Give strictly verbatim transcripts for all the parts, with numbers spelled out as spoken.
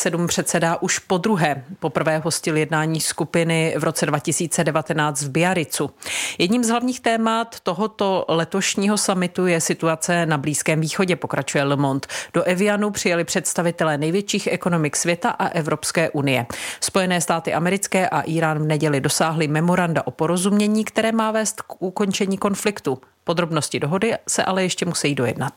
sedm předsedá už podruhé. Poprvé hostil jednání skupiny v roce dva tisíce devatenáct v Biarritzu. Jedním z hlavních témat tohoto letošního summitu je situace na Blízkém východě, pokračuje Le Monde. Do Evianu přijeli představitelé největších ekonomik světa a Evropské unie. Spojené státy americké a Irán v neděli dosáhli memoranda o porozumění, které má vést k ukončení konfliktu. Podrobnosti dohody se ale ještě musí dojednat.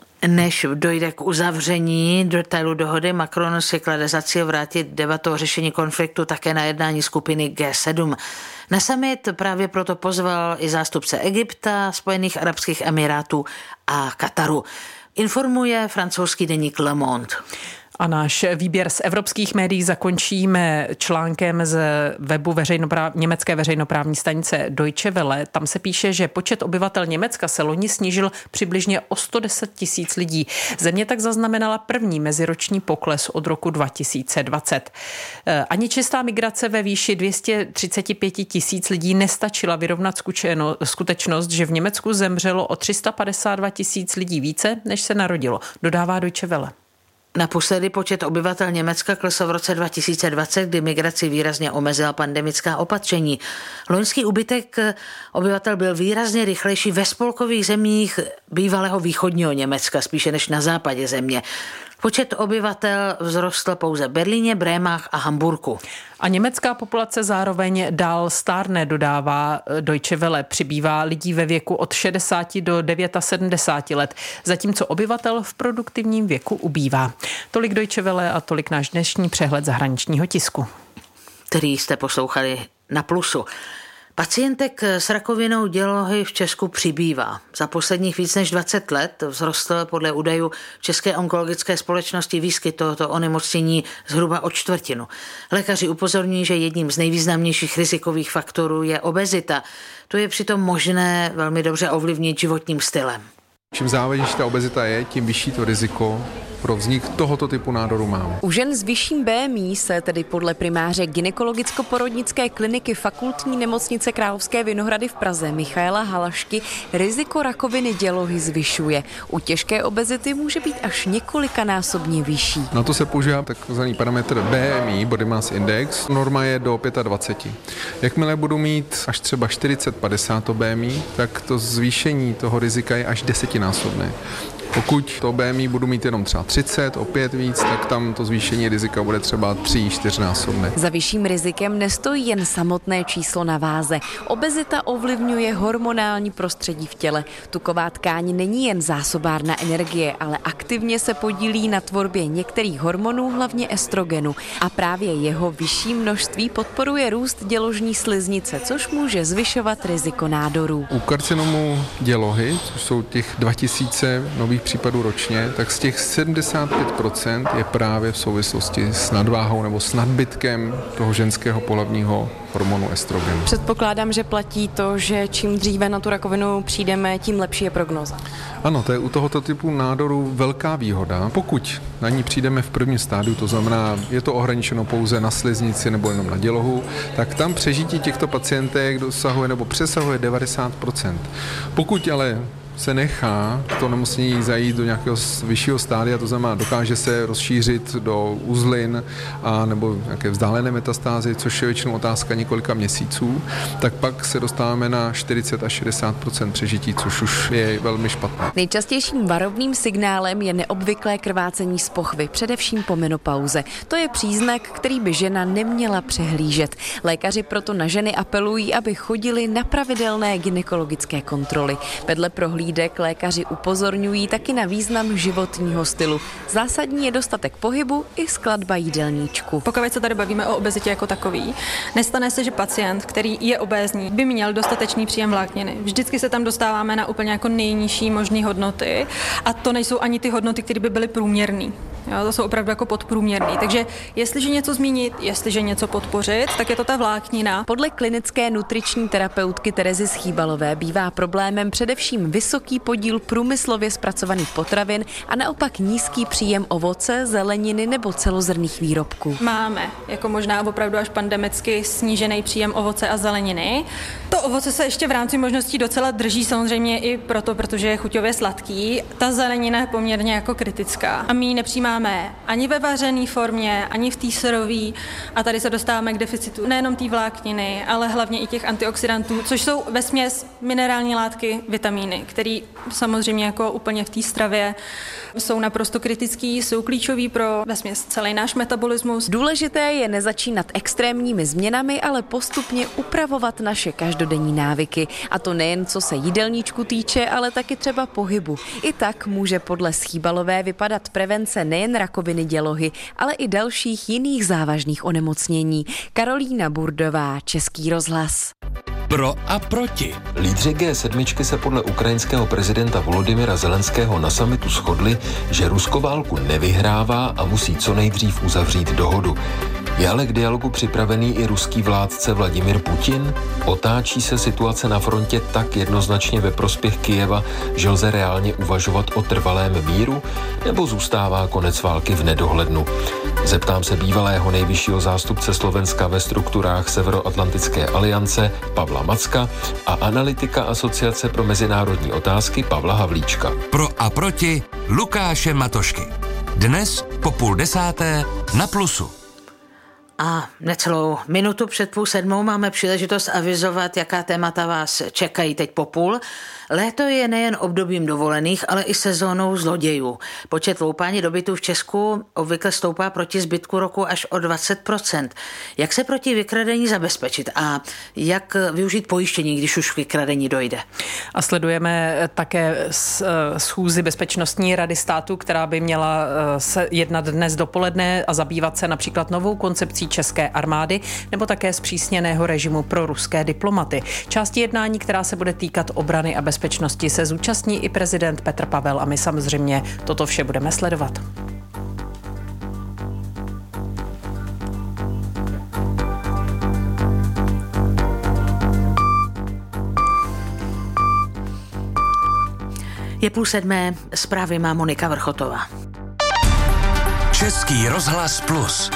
Než dojde k uzavření detailu dohody, Macron si klade za cíl vrátit debatu o řešení konfliktu také na jednání skupiny G sedm. Na summit právě proto pozval i zástupce Egypta, Spojených arabských emirátů a Kataru. Informuje francouzský deník Le Monde. A náš výběr z evropských médií zakončíme článkem z webu veřejnopráv... německé veřejnoprávní stanice Deutsche Welle. Tam se píše, že počet obyvatel Německa se loni snížil přibližně o sto deset tisíc lidí. Země tak zaznamenala první meziroční pokles od roku dva tisíce dvacet. Ani čistá migrace ve výši dvě stě třicet pět tisíc lidí nestačila vyrovnat skutečnost, že v Německu zemřelo o tři sta padesát dva tisíc lidí více, než se narodilo, dodává Deutsche Welle. Naposledy počet obyvatel Německa klesl v roce dva tisíce dvacet, kdy migraci výrazně omezila pandemická opatření. Loňský úbytek obyvatel byl výrazně rychlejší ve spolkových zemích bývalého východního Německa, spíše než na západě země. Počet obyvatel vzrostl pouze v Berlíně, Brémách a Hamburku. A německá populace zároveň dál stárne, dodává Deutsche Welle. Přibývá lidí ve věku od šedesáti do sedmdesáti devěti let, zatímco obyvatel v produktivním věku ubývá. Tolik Deutsche Welle a tolik náš dnešní přehled zahraničního tisku, který jste poslouchali na Plusu. Pacientek s rakovinou dělohy v Česku přibývá. Za posledních víc než dvacet let vzrostl podle údajů České onkologické společnosti výskyt tohoto onemocnění zhruba o čtvrtinu. Lékaři upozorňují, že jedním z nejvýznamnějších rizikových faktorů je obezita. To je přitom možné velmi dobře ovlivnit životním stylem. Čím závažnější ta obezita je, tím vyšší to riziko pro vznik tohoto typu nádoru máme. U žen s vyšším B M I se tedy podle primáře gynekologicko-porodnické kliniky Fakultní nemocnice Královské Vinohrady v Praze Michaela Halašky riziko rakoviny dělohy zvyšuje. U těžké obezity může být až několikanásobně vyšší. Na to se používá takzvaný parametr B M I, Body Mass Index. Norma je do dvacet pět. Jakmile budu mít až třeba čtyřicet padesát B M I, tak to zvýšení toho rizika je až desetinásobné. Pokud to B M I budu mít jenom třeba třicet, opět víc, tak tam to zvýšení rizika bude třeba tři, čtyřnásobné. Za vyšším rizikem nestojí jen samotné číslo na váze. Obezita ovlivňuje hormonální prostředí v těle. Tuková tkáň není jen zásobárna energie, ale aktivně se podílí na tvorbě některých hormonů, hlavně estrogenu. A právě jeho vyšší množství podporuje růst děložní sliznice, což může zvyšovat riziko nádorů. U karcinomu dělohy, což jsou těch dva tisíce nových případů ročně, tak z těch sedmdesát pět procent je právě v souvislosti s nadváhou nebo s nadbytkem toho ženského pohlavního hormonu estrogenu. Předpokládám, že platí to, že čím dříve na tu rakovinu přijdeme, tím lepší je prognóza. Ano, to je u tohoto typu nádoru velká výhoda. Pokud na ní přijdeme v prvním stádiu, to znamená, je to ohraničeno pouze na sliznici nebo jenom na dělohu, tak tam přežití těchto pacientek dosahuje nebo přesahuje devadesát procent. Pokud ale se nechá to nemocnění zajít do nějakého vyššího stádia, to znamená, dokáže se rozšířit do uzlin a nebo nějaké vzdálené metastázy, což je většinou otázka několika měsíců, tak pak se dostáváme na čtyřicet až šedesát procent přežití, což už je velmi špatné. Nejčastějším varovným signálem je neobvyklé krvácení z pochvy, především po menopauze. To je příznak, který by žena neměla přehlížet. Lékaři proto na ženy apelují, aby chodili na pravidelné gynekologické kontroly. Vedle prohlídek lékaři upozorňují taky na význam životního stylu. Zásadní je dostatek pohybu i skladba jídelníčku. Pokud se tady bavíme o obezitě jako takový, nestane se, že pacient, který je obézní, by měl dostatečný příjem vlákniny. Vždycky se tam dostáváme na úplně jako nejnižší možné hodnoty a to nejsou ani ty hodnoty, které by byly průměrné. Jo, to jsou opravdu jako podprůměrný. Takže jestliže něco zmínit, jestliže něco podpořit, tak je to ta vláknina. Podle klinické nutriční terapeutky Terezy Schýbalové bývá problémem především vysoký podíl průmyslově zpracovaných potravin a naopak nízký příjem ovoce, zeleniny nebo celozrnných výrobků. Máme jako možná opravdu až pandemicky snížený příjem ovoce a zeleniny. To ovoce se ještě v rámci možností docela drží samozřejmě i proto, protože je chuťově sladký. Ta zelenina je poměrně jako kritická a my ji nepřijímáme nemáme ani ve vařené formě, ani v té syrové a tady se dostáváme k deficitu nejenom té vlákniny, ale hlavně i těch antioxidantů, což jsou vesměs minerální látky, vitamíny, které samozřejmě jako úplně v té stravě jsou naprosto kritický, jsou klíčový pro vesměs celý náš metabolismus. Důležité je nezačínat extrémními změnami, ale postupně upravovat naše každodenní návyky. A to nejen co se jídelníčku týče, ale taky třeba pohybu. I tak může podle Schíbalové vypadat prevence nejen rakoviny dělohy, ale i dalších jiných závažných onemocnění. Karolína Burdová, Český rozhlas. Pro a proti. Lídři G sedm se podle ukrajinského prezidenta Volodymyra Zelenského na summitu shodli, že Rusko válku nevyhrává a musí co nejdřív uzavřít dohodu. Je ale k dialogu připravený i ruský vládce Vladimír Putin? Otáčí se situace na frontě tak jednoznačně ve prospěch Kyjeva, že lze reálně uvažovat o trvalém míru? Nebo zůstává konec války v nedohlednu? Zeptám se bývalého nejvyššího zástupce Slovenska ve strukturách Severoatlantické aliance Pavla Macka a analytika Asociace pro mezinárodní otázky Pavla Havlíčka. Pro a proti Lukáše Matošky. Dnes po půl desáté na Plusu. A necelou minutu před půl sedmou máme příležitost avizovat, jaká témata vás čekají teď po půl. Léto je nejen obdobím dovolených, ale i sezónou zlodějů. Počet loupání dobytů v Česku obvykle stoupá proti zbytku roku až o dvacet procent. Jak se proti vykradení zabezpečit a jak využít pojištění, když už k vykradení dojde? A sledujeme také schůzi Bezpečnostní rady státu, která by měla se jednat dnes dopoledne a zabývat se například novou koncepcí české armády nebo také zpřísněného režimu pro ruské diplomaty. Části jednání, která se bude týkat obrany a bezpečnosti, se zúčastní i prezident Petr Pavel a my samozřejmě toto vše budeme sledovat. Je půl sedmé, zprávy má Monika Vrchotová. Český rozhlas Plus.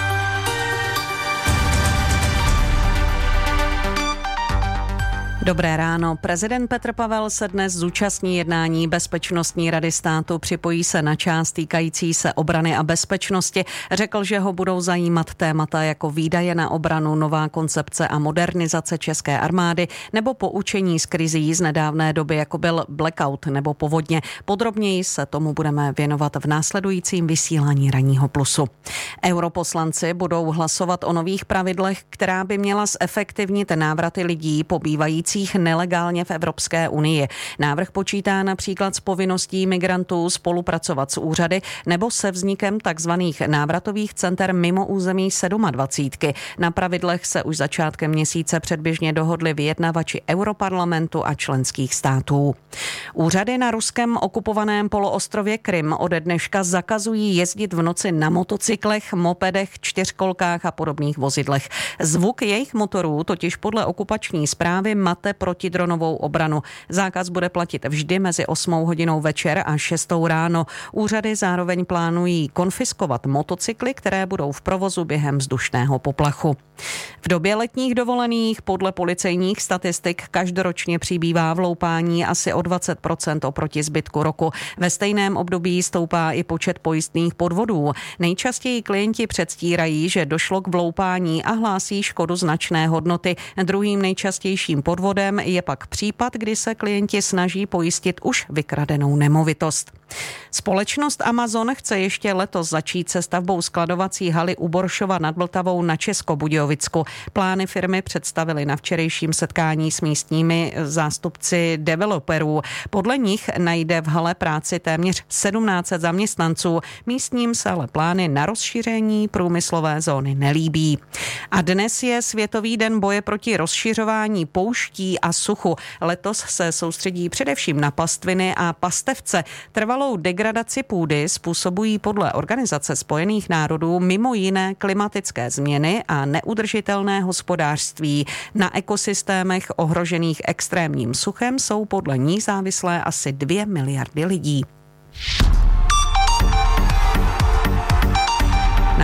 Dobré ráno. Prezident Petr Pavel se dnes zúčastní jednání Bezpečnostní rady státu, připojí se na část týkající se obrany a bezpečnosti. Řekl, že ho budou zajímat témata jako výdaje na obranu, nová koncepce a modernizace české armády nebo poučení z krizí z nedávné doby, jako byl blackout nebo povodně. Podrobněji se tomu budeme věnovat v následujícím vysílání Ranního Plusu. Europoslanci budou hlasovat o nových pravidlech, která by měla zefektivnit návraty lidí pobývajících nelegálně v Evropské unii. Návrh počítá například s povinností migrantů spolupracovat s úřady nebo se vznikem takzvaných návratových center mimo území sedmadvacítky. Na pravidlech se už začátkem měsíce předběžně dohodli vyjednavači Europarlamentu a členských států. Úřady na ruském okupovaném poloostrově Krym ode dneška zakazují jezdit v noci na motocyklech, mopedech, čtyřkolkách a podobných vozidlech. Zvuk jejich motorů totiž podle okupační správy mate protidronovou obranu. Zákaz bude platit vždy mezi osmou hodinou večer a šestou ráno. Úřady zároveň plánují konfiskovat motocykly, které budou v provozu během vzdušného poplachu. V době letních dovolených podle policejních statistik každoročně přibývá v loupání asi o dvacet procent oproti zbytku roku. Ve stejném období stoupá i počet pojistných podvodů. Nejčastěji klienti předstírají, že došlo k vloupání a hlásí škodu značné hodnoty. Druhým nejčastějším podvodem je pak případ, kdy se klienti snaží pojistit už vykradenou nemovitost. Společnost Amazon chce ještě letos začít se stavbou skladovací haly u Boršova nad Vltavou na Českobudějovicku. Plány firmy představili na včerejším setkání s místními zástupci developerů. Podle nich najde v hale práci téměř sedmnáct set zaměstnanců. Místním se ale plány na rozšíření průmyslové zóny nelíbí. A dnes je Světový den boje proti rozšiřování pouští a suchu. Letos se soustředí především na pastviny a pastevce. Trvalou degradaci půdy způsobují podle Organizace spojených národů mimo jiné klimatické změny a neudržitelné hospodářství. Na ekosystémech ohrožených extrémním suchem jsou podle ní závislé asi dvě miliardy lidí. Na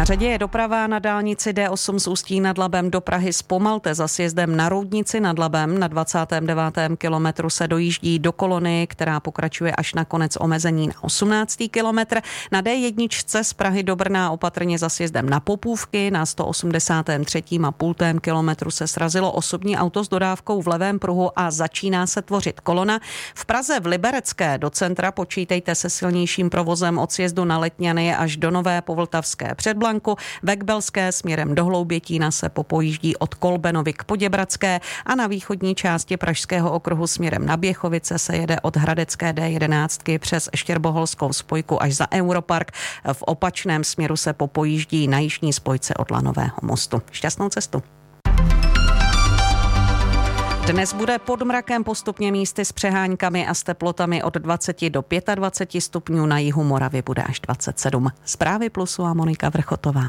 Na řadě je doprava na dálnici D osm z Ústí nad Labem do Prahy. Zpomalte za sjezdem na Roudnici nad Labem. Na dvacátém devátém kilometru se dojíždí do kolony, která pokračuje až na konec omezení na osmnáctý kilometr. Na D jedna z Prahy do Brna opatrně za sjezdem na Popůvky. Na sto osmdesátém třetím a půltém kilometru se srazilo osobní auto s dodávkou v levém pruhu a začíná se tvořit kolona. V Praze v Liberecké do centra počítejte se silnějším provozem od sjezdu na Letňany až do Nové Povltavské před Blanku. Ve Kbelské směrem do Hloubětína se popojíždí od Kolbenovy k Poděbradské a na východní části Pražského okruhu směrem na Běchovice se jede od Hradecké D jedenáct přes Štěrboholskou spojku až za Europark. V opačném směru se popojíždí na jižní spojce od Lanového mostu. Šťastnou cestu. Dnes bude pod mrakem postupně místy s přeháňkami a s teplotami od dvacet do dvaceti pěti stupňů, na jihu Moravy bude až dvacet sedm. Zprávy Plusu a Monika Vrchotová.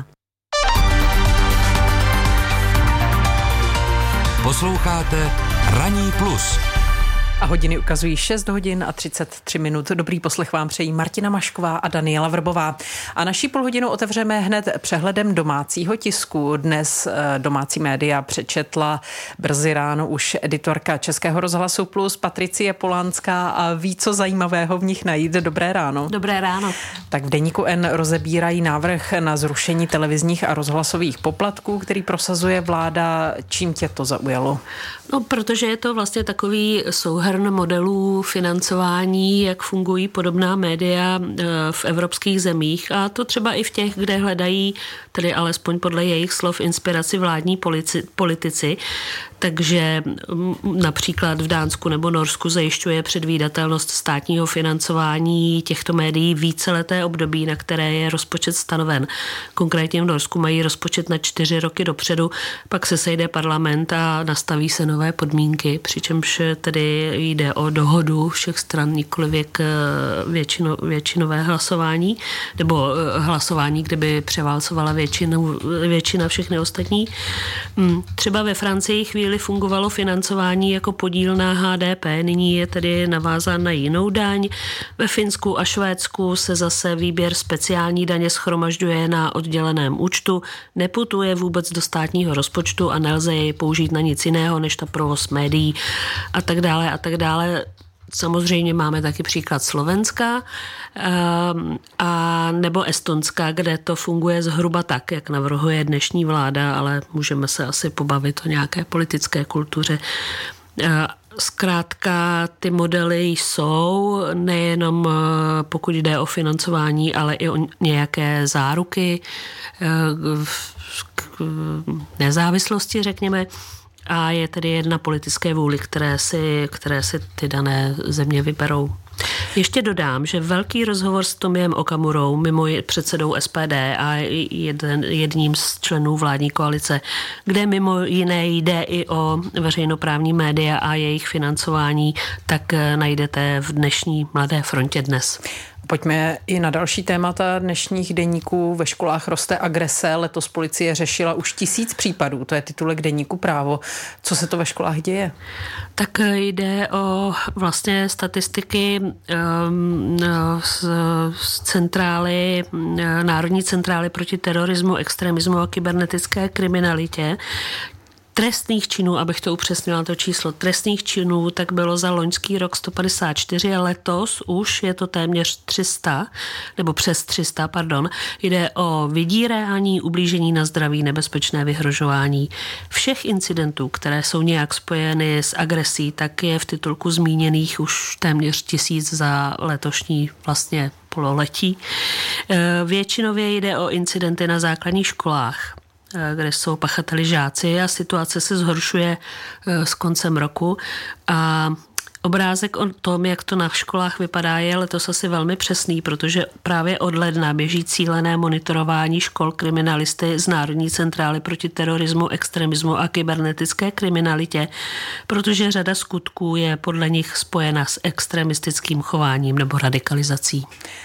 Posloucháte Ranní plus. A hodiny ukazují šest hodin a třicet tři minut. Dobrý poslech vám přejí Martina Mašková a Daniela Vrbová. A naší půlhodinu otevřeme hned přehledem domácího tisku. Dnes domácí média přečetla brzy ráno už editorka Českého rozhlasu Plus Patricie Polánská a ví, co zajímavého v nich najít. Dobré ráno. Dobré ráno. Tak v Deníku N rozebírají návrh na zrušení televizních a rozhlasových poplatků, který prosazuje vláda. Čím tě to zaujalo? No, protože je to vlastně takový souhrn modelů financování, jak fungují podobná média v evropských zemích, a to třeba i v těch, kde hledají, tedy alespoň podle jejich slov, inspiraci vládní politici. Takže například v Dánsku nebo Norsku zajišťuje předvídatelnost státního financování těchto médií víceleté období, na které je rozpočet stanoven. Konkrétně v Norsku mají rozpočet na čtyři roky dopředu, pak se sejde parlament a nastaví se nové podmínky, přičemž tedy jde o dohodu všech stran, nikolivěk většino, většinové hlasování, nebo hlasování, kde by převálcovala většinu, většina všechny ostatní. Třeba ve Francii chvíli fungovalo financování jako podíl na H D P, nyní je tedy navázán na jinou daň. Ve Finsku a Švédsku se zase výběr speciální daně shromažďuje na odděleném účtu, neputuje vůbec do státního rozpočtu a nelze jej použít na nic jiného, než na provoz médií a tak dále a tak dále. Samozřejmě máme taky příklad Slovenska a nebo Estonska, kde to funguje zhruba tak, jak navrhuje dnešní vláda, ale můžeme se asi pobavit o nějaké politické kultuře. Zkrátka ty modely jsou nejenom pokud jde o financování, ale i o nějaké záruky nezávislosti, řekněme. A je tedy jedna politické vůli, které si, které si ty dané země vyberou. Ještě dodám, že velký rozhovor s Tomiem Okamurou, mimo předsedou S P D a jeden, jedním z členů vládní koalice, kde mimo jiné jde i o veřejnoprávní média a jejich financování, tak najdete v dnešní Mladé frontě dnes. Pojďme i na další témata dnešních deníků. Ve školách roste agrese. Letos policie řešila už tisíc případů. To je titulek deníku Právo. Co se to ve školách děje? Tak jde o vlastně statistiky um, z, z centrály, Národní centrály proti terorismu, extremismu a kybernetické kriminalitě. Trestných činů, abych to upřesnila, to číslo trestných činů, tak bylo za loňský rok sto padesát čtyři a letos už je to téměř tři sta, nebo přes tři sta, pardon. Jde o vydírání, ublížení na zdraví, nebezpečné vyhrožování. Všech incidentů, které jsou nějak spojeny s agresí, tak je v titulku zmíněných už téměř tisíc za letošní vlastně pololetí. Většinově jde o incidenty na základních školách, kde jsou pachateli žáci, a situace se zhoršuje s koncem roku. A obrázek o tom, jak to na školách vypadá, je letos asi velmi přesný, protože právě od ledna běží cílené monitorování škol kriminalisty z Národní centrály proti terorismu, extremismu a kybernetické kriminalitě, protože řada skutků je podle nich spojena s extremistickým chováním nebo radikalizací.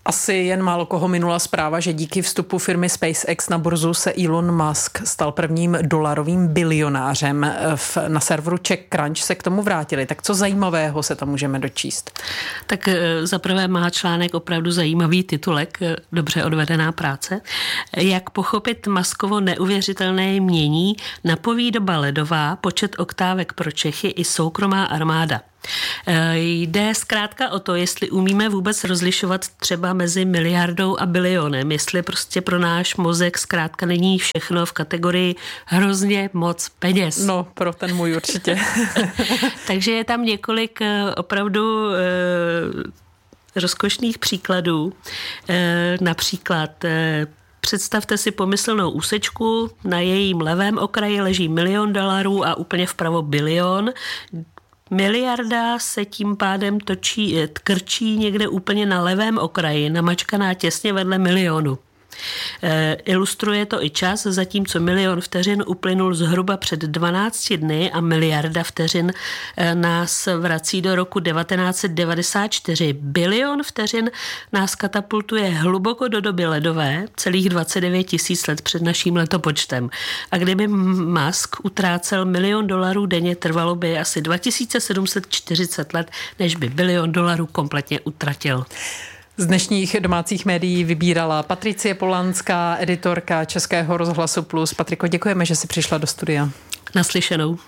Asi jen málo koho minula zpráva, že díky vstupu firmy SpaceX na burzu se Elon Musk stal prvním dolarovým bilionářem. V, na serveru Czech Crunch se k tomu vrátili. Tak co zajímavého se tam můžeme dočíst? Tak zaprvé má článek opravdu zajímavý titulek, dobře odvedená práce. Jak pochopit Muskovo neuvěřitelné jmění, napoví doba ledová, počet oktávek pro Čechy i soukromá armáda. Jde zkrátka o to, jestli umíme vůbec rozlišovat třeba mezi miliardou a bilionem, jestli prostě pro náš mozek zkrátka není všechno v kategorii hrozně moc peněz. No, pro ten můj určitě. Takže je tam několik opravdu eh, rozkošných příkladů. Eh, například eh, představte si pomyslnou úsečku, na jejím levém okraji leží milion dolarů a úplně vpravo bilion. Miliarda se tím pádem točí, krčí někde úplně na levém okraji, namačkaná těsně vedle milionu. E, ilustruje to i čas, zatímco milion vteřin uplynul zhruba před dvanácti dny a miliarda vteřin e, nás vrací do roku devatenáct set devadesát čtyři. Bilion vteřin nás katapultuje hluboko do doby ledové, celých dvacet devět tisíc let před naším letopočtem. A kdyby Musk utrácel milion dolarů denně, trvalo by asi dva tisíce sedm set čtyřicet let, než by bilion dolarů kompletně utratil. Z dnešních domácích médií vybírala Patricie Polanská, editorka Českého rozhlasu Plus. Patriko, děkujeme, že jsi přišla do studia. Naslyšenou.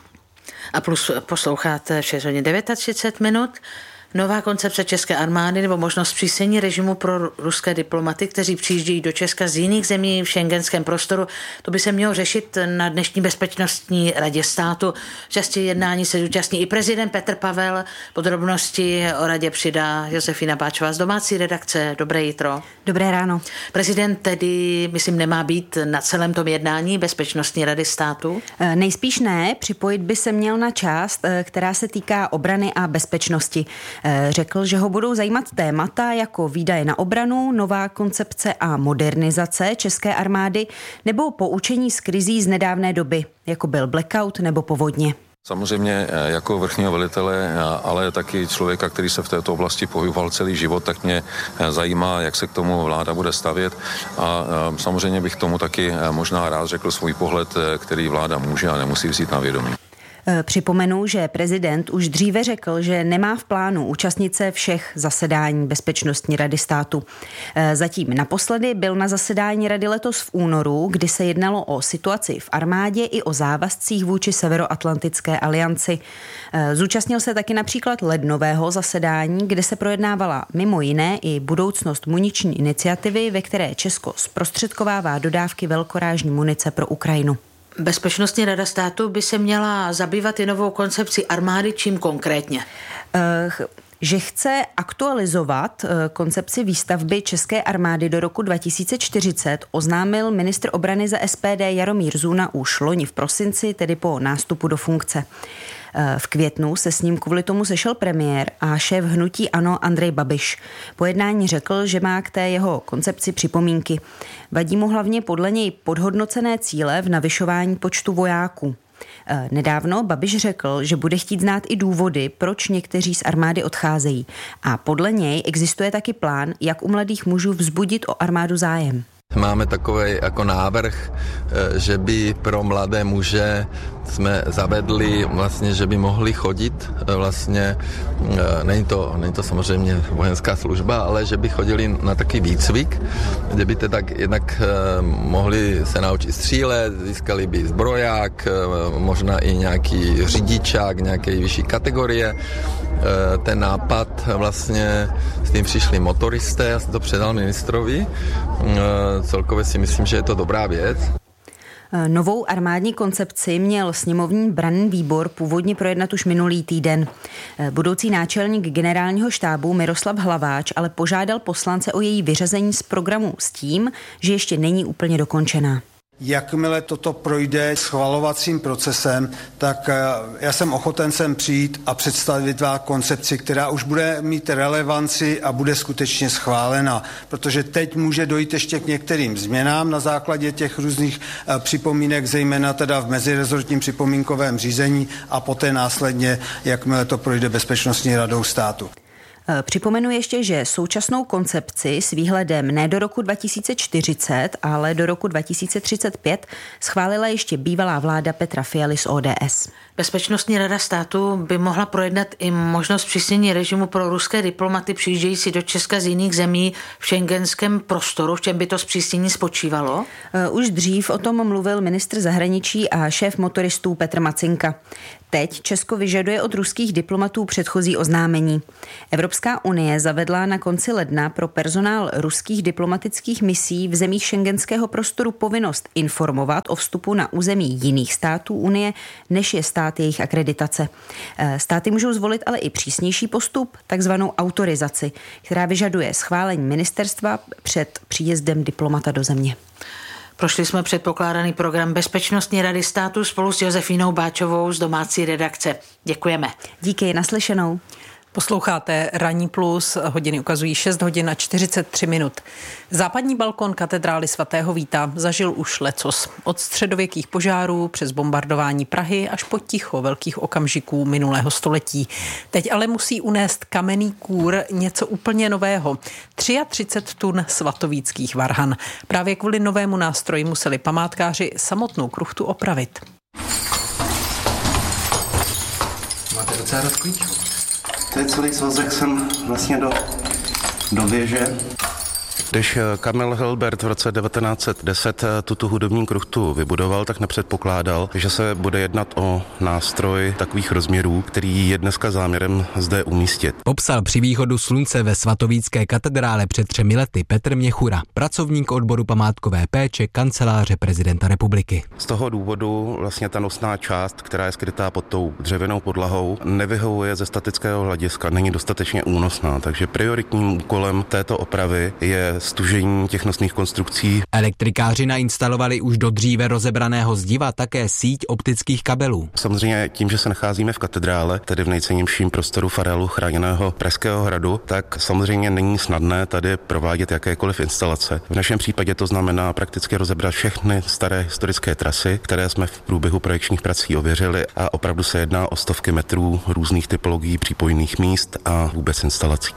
A Plus posloucháte šest hodin třicet devět minut. Nová koncepce české armády nebo možnost zpřísnění režimu pro ruské diplomaty, kteří přijíždějí do Česka z jiných zemí v schengenském prostoru, to by se mělo řešit na dnešní bezpečnostní radě státu. V části jednání se zúčastní i prezident Petr Pavel. Podrobnosti o radě přidá Josefína Páčová z domácí redakce. Dobré jitro. Dobré ráno. Prezident tedy, myslím, nemá být na celém tom jednání bezpečnostní rady státu? Nejspíš ne, připojit by se měl na část, která se týká obrany a bezpečnosti. Řekl, že ho budou zajímat témata jako výdaje na obranu, nová koncepce a modernizace české armády nebo poučení z krizí z nedávné doby, jako byl blackout nebo povodně. Samozřejmě jako vrchního velitele, ale taky člověka, který se v této oblasti pohyboval celý život, tak mě zajímá, jak se k tomu vláda bude stavět a samozřejmě bych tomu taky možná rád řekl svůj pohled, který vláda může a nemusí vzít na vědomí. Připomenu, že prezident už dříve řekl, že nemá v plánu účastnit se všech zasedání Bezpečnostní rady státu. Zatím naposledy byl na zasedání rady letos v únoru, kdy se jednalo o situaci v armádě i o závazcích vůči Severoatlantické alianci. Zúčastnil se taky například lednového zasedání, kde se projednávala mimo jiné i budoucnost muniční iniciativy, ve které Česko zprostředkovává dodávky velkorážní munice pro Ukrajinu. Bezpečnostní rada státu by se měla zabývat i novou koncepcí armády, čím konkrétně? Uh, že chce aktualizovat uh, koncepci výstavby české armády do roku dva tisíce čtyřicet, oznámil ministr obrany za S P D Jaromír Zuna už loni v prosinci, tedy po nástupu do funkce. V květnu se s ním kvůli tomu sešel premiér a šéf hnutí ANO Andrej Babiš. Po jednání řekl, že má k té jeho koncepci připomínky. Vadí mu hlavně podle něj podhodnocené cíle v navyšování počtu vojáků. Nedávno Babiš řekl, že bude chtít znát i důvody, proč někteří z armády odcházejí. A podle něj existuje taky plán, jak u mladých mužů vzbudit o armádu zájem. Máme takový jako návrh, že by pro mladé muže jsme zavedli vlastně, že by mohli chodit vlastně, není to, není to samozřejmě vojenská služba, ale že by chodili na takový výcvik, kde by teda jednak mohli se naučit střílet, získali by zbroják, možná i nějaký řidičák, nějaké vyšší kategorie. Ten nápad vlastně s tím přišli motoristé, já jsem to předal ministrovi. Celkově si myslím, že je to dobrá věc. Novou armádní koncepci měl sněmovní branný výbor původně projednat už minulý týden. Budoucí náčelník generálního štábu Miroslav Hlaváč ale požádal poslance o její vyřazení z programu s tím, že ještě není úplně dokončená. Jakmile toto projde schvalovacím procesem, tak já jsem ochoten sem přijít a představit vám koncepci, která už bude mít relevanci a bude skutečně schválena. Protože teď může dojít ještě k některým změnám na základě těch různých připomínek, zejména teda v mezirezortním připomínkovém řízení a poté následně, jakmile to projde Bezpečnostní radou státu. Připomenu ještě, že současnou koncepci s výhledem ne do roku dva tisíce čtyřicet, ale do roku dva tisíce třicet pět schválila ještě bývalá vláda Petra Fialy z O D S. Bezpečnostní rada státu by mohla projednat i možnost přísnění režimu pro ruské diplomaty přijíždějící do Česka z jiných zemí v schengenském prostoru. V čem by to zpřísnění spočívalo? Už dřív o tom mluvil ministr zahraničí a šéf motoristů Petr Macinka. Teď Česko vyžaduje od ruských diplomatů předchozí oznámení. Evropská unie zavedla na konci ledna pro personál ruských diplomatických misí v zemích schengenského prostoru povinnost informovat o vstupu na území jiných států unie, než je stát jejich akreditace. Státy můžou zvolit ale i přísnější postup, takzvanou autorizaci, která vyžaduje schválení ministerstva před příjezdem diplomata do země. Prošli jsme předpokládaný program Bezpečnostní rady státu spolu s Josefínou Báčovou z domácí redakce. Děkujeme. Díky, naslyšenou. Posloucháte Ranní plus, hodiny ukazují šest hodin a čtyřicet tři minut. Západní balkon katedrály svatého Víta zažil už lecos. Od středověkých požárů přes bombardování Prahy až po ticho velkých okamžiků minulého století. Teď ale musí unést kamenný kůr něco úplně nového. třicet tři tun svatovíckých varhan. Právě kvůli novému nástroji museli památkáři samotnou kruchtu opravit. Máte docela dost klíčů. To je celý svazek sem vlastně do, do věže. Když Kamil Hilbert v roce devatenáct set deset tuto hudební kruchtu vybudoval, tak nepředpokládal, že se bude jednat o nástroj takových rozměrů, který je dneska záměrem zde umístit. Popsal při východu slunce ve svatovícké katedrále před třemi lety Petr Měchura, pracovník odboru památkové péče kanceláře prezidenta republiky. Z toho důvodu vlastně ta nosná část, která je skrytá pod tou dřevěnou podlahou, nevyhovuje ze statického hlediska, není dostatečně únosná, takže prioritním úkolem této opravy je stužení těch nosných konstrukcí. Elektrikáři nainstalovali už do dříve rozebraného zdiva také síť optických kabelů. Samozřejmě tím, že se nacházíme v katedrále, tedy v nejcennějším prostoru farálu chráněného Pražského hradu, tak samozřejmě není snadné tady provádět jakékoliv instalace. V našem případě to znamená prakticky rozebrat všechny staré historické trasy, které jsme v průběhu projekčních prací ověřili, a opravdu se jedná o stovky metrů různých typologií přípojných míst a vůbec instalací.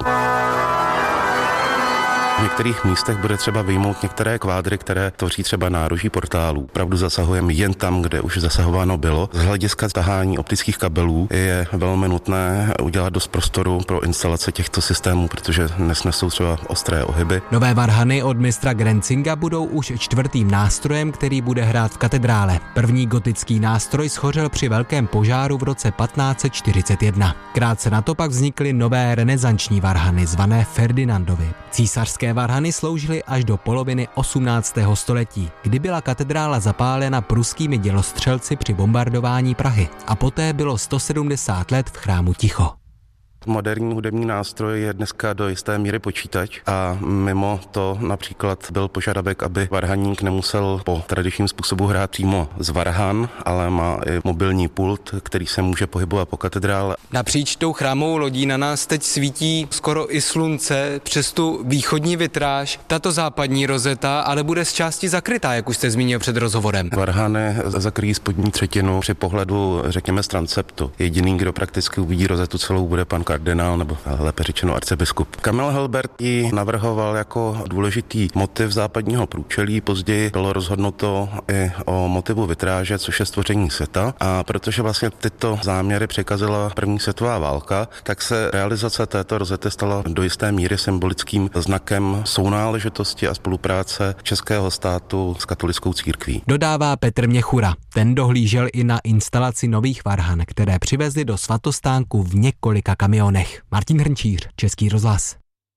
V některých místech bude třeba vyjmout některé kvádry, které tvoří třeba nároží portálů. Opravdu zasahujeme jen tam, kde už zasahováno bylo. Z hlediska tahání optických kabelů je velmi nutné udělat dost prostoru pro instalace těchto systémů, protože nesnesou třeba ostré ohyby. Nové varhany od mistra Grencinga budou už čtvrtým nástrojem, který bude hrát v katedrále. První gotický nástroj schořel při velkém požáru v roce patnáct set čtyřicet jedna. Krátce na to pak vznikly nové renesanční varhany zvané Ferdinandovy. Císařské varhany sloužily až do poloviny osmnáctého století, kdy byla katedrála zapálena pruskými dělostřelci při bombardování Prahy, a poté bylo sto sedmdesát let v chrámu ticho. Moderní hudební nástroj je dneska do jisté míry počítač a mimo to například byl požadavek, aby varhaník nemusel po tradičním způsobu hrát přímo z varhan, ale má i mobilní pult, který se může pohybovat po katedrále. Napříč tou chrámovou lodí na nás teď svítí skoro i slunce přes tu východní vitráž. Tato západní rozeta ale bude z části zakrytá, jak už jste zmínil před rozhovorem. Varhany zakryjí spodní třetinu při pohledu, řekněme, z transeptu. Jediný, kdo prakticky uvidí rozetu celou, bude pan kardinál, nebo lépe řečeno arcibiskup. Kamil Hilbert ji navrhoval jako důležitý motiv západního průčelí, později bylo rozhodnuto i o motivu vitráže, což je stvoření světa, a protože vlastně tyto záměry překazila první světová válka, tak se realizace této rozety stala do jisté míry symbolickým znakem sounáležitosti a spolupráce českého státu s katolickou církví. Dodává Petr Měchura. Ten dohlížel i na instalaci nových varhan, které přivezli do svatostánku v několika kamionech. Martin Hrnčíř, Český rozhlas.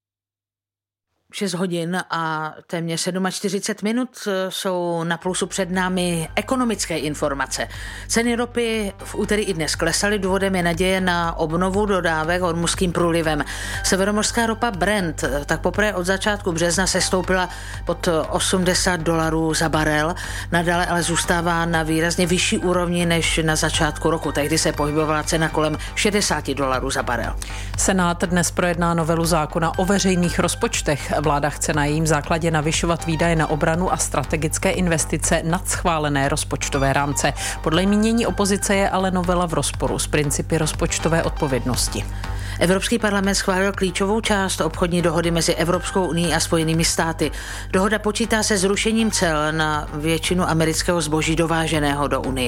šest hodin a téměř čtyřicet sedm minut jsou na plusu před námi ekonomické informace. Ceny ropy v úterý i dnes klesaly, důvodem je naděje na obnovu dodávek hormuzským průlivem. Severomořská ropa Brent tak poprvé od začátku března se stoupila pod osmdesát dolarů za barel, nadále ale zůstává na výrazně vyšší úrovni než na začátku roku. Tehdy se pohybovala cena kolem šedesát dolarů za barel. Senát dnes projedná novelu zákona o veřejných rozpočtech. Vláda chce na jejím základě navyšovat výdaje na obranu a strategické investice nad schválené rozpočtové rámce. Podle mínění opozice je ale novela v rozporu s principy rozpočtové odpovědnosti. Evropský parlament schválil klíčovou část obchodní dohody mezi Evropskou unií a Spojenými státy. Dohoda počítá se zrušením cel na většinu amerického zboží dováženého do Unie.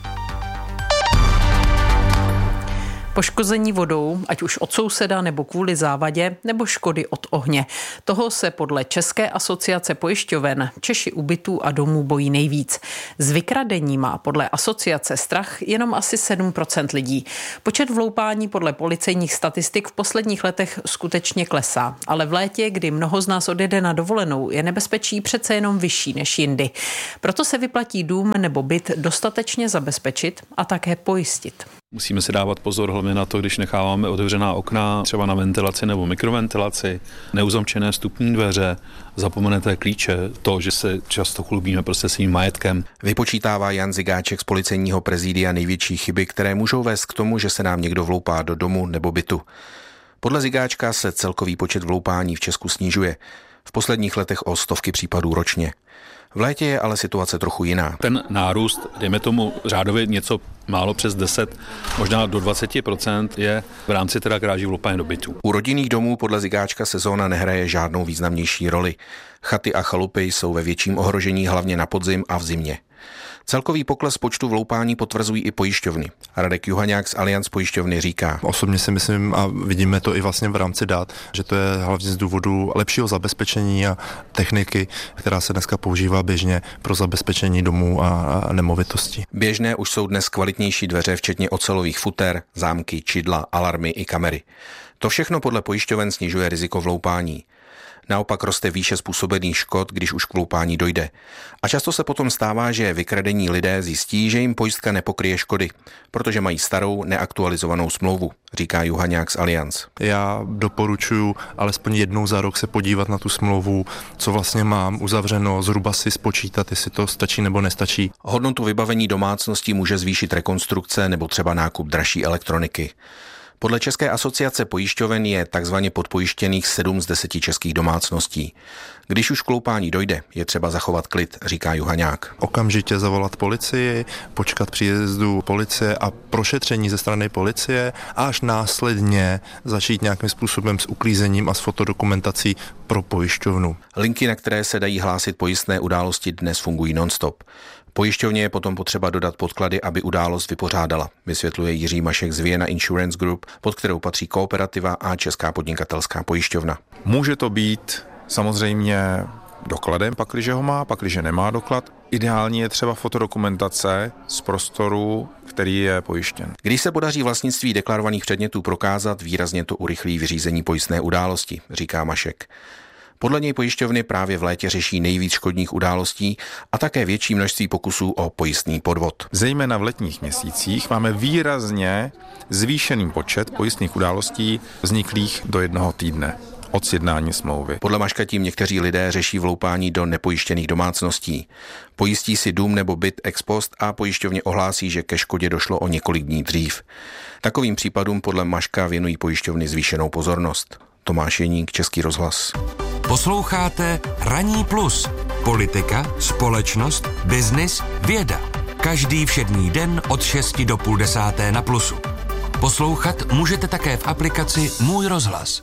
Poškození vodou, ať už od souseda nebo kvůli závadě, nebo škody od ohně. Toho se podle České asociace pojišťoven Češi u bytů a domů bojí nejvíc. Z vykradení má podle asociace strach jenom asi sedm procent lidí. Počet vloupání podle policejních statistik v posledních letech skutečně klesá. Ale v létě, kdy mnoho z nás odjede na dovolenou, je nebezpečí přece jenom vyšší než jindy. Proto se vyplatí dům nebo byt dostatečně zabezpečit a také pojistit. Musíme si dávat pozor hlavně na to, když necháváme otevřená okna, třeba na ventilaci nebo mikroventilaci, neuzamčené vstupní dveře, zapomenuté klíče, to, že se často chlubíme prostě svým majetkem. Vypočítává Jan Zigáček z policejního prezidia největší chyby, které můžou vést k tomu, že se nám někdo vloupá do domu nebo bytu. Podle Zigáčka se celkový počet vloupání v Česku snižuje. V posledních letech o stovky případů ročně. V létě je ale situace trochu jiná. Ten nárůst, dejme tomu řádově něco málo přes deset, možná do dvacet procent je v rámci teda kráží vloupání do bytů. U rodinných domů podle Zigáčka sezóna nehraje žádnou významnější roli. Chaty a chalupy jsou ve větším ohrožení hlavně na podzim a v zimě. Celkový pokles počtu vloupání potvrzují i pojišťovny. Radek Juhaňák z Allianz pojišťovny říká. Osobně si myslím, a vidíme to i vlastně v rámci dat, že to je hlavně z důvodu lepšího zabezpečení a techniky, která se dneska používá běžně pro zabezpečení domů a nemovitostí. Běžné už jsou dnes kvalitnější dveře, včetně ocelových futer, zámky, čidla, alarmy i kamery. To všechno podle pojišťoven snižuje riziko vloupání. Naopak roste výše způsobených škod, když už k vloupání dojde. A často se potom stává, že vykradení lidé zjistí, že jim pojistka nepokryje škody, protože mají starou, neaktualizovanou smlouvu, říká Juhaňák z Allianz. Já doporučuji alespoň jednou za rok se podívat na tu smlouvu, co vlastně mám uzavřeno, zhruba si spočítat, jestli to stačí nebo nestačí. Hodnotu vybavení domácností může zvýšit rekonstrukce nebo třeba nákup dražší elektroniky. Podle České asociace pojišťoven je takzvaně podpojištěných sedm z deseti českých domácností. Když už k vloupání dojde, je třeba zachovat klid, říká Juhaňák. Okamžitě zavolat policii, počkat příjezdu policie a prošetření ze strany policie a až následně začít nějakým způsobem s uklízením a s fotodokumentací pro pojišťovnu. Linky, na které se dají hlásit pojistné události, dnes fungují non-stop. Pojišťovně je potom potřeba dodat podklady, aby událost vypořádala, vysvětluje Jiří Mašek z Vienna Insurance Group, pod kterou patří Kooperativa a Česká podnikatelská pojišťovna. Může to být samozřejmě dokladem, pakliže ho má, pakliže nemá doklad. Ideální je třeba fotodokumentace z prostoru, který je pojištěn. Když se podaří vlastnictví deklarovaných předmětů prokázat, výrazně to urychlí vyřízení pojistné události, říká Mašek. Podle něj pojišťovny právě v létě řeší nejvíc škodních událostí a také větší množství pokusů o pojistný podvod. Zejména v letních měsících máme výrazně zvýšený počet pojistných událostí vzniklých do jednoho týdne od sjednání smlouvy. Podle Maška tím někteří lidé řeší vloupání do nepojištěných domácností. Pojistí si dům nebo byt ex post a pojišťovně ohlásí, že ke škodě došlo o několik dní dřív. Takovým případům podle Maška věnují pojišťovny zvýšenou pozornost. Tomáš Jeník, Český rozhlas. Posloucháte Ranní plus. Politika, společnost, biznis, věda. Každý všední den od šesti do půl desáté na Plusu. Poslouchat můžete také v aplikaci Můj rozhlas.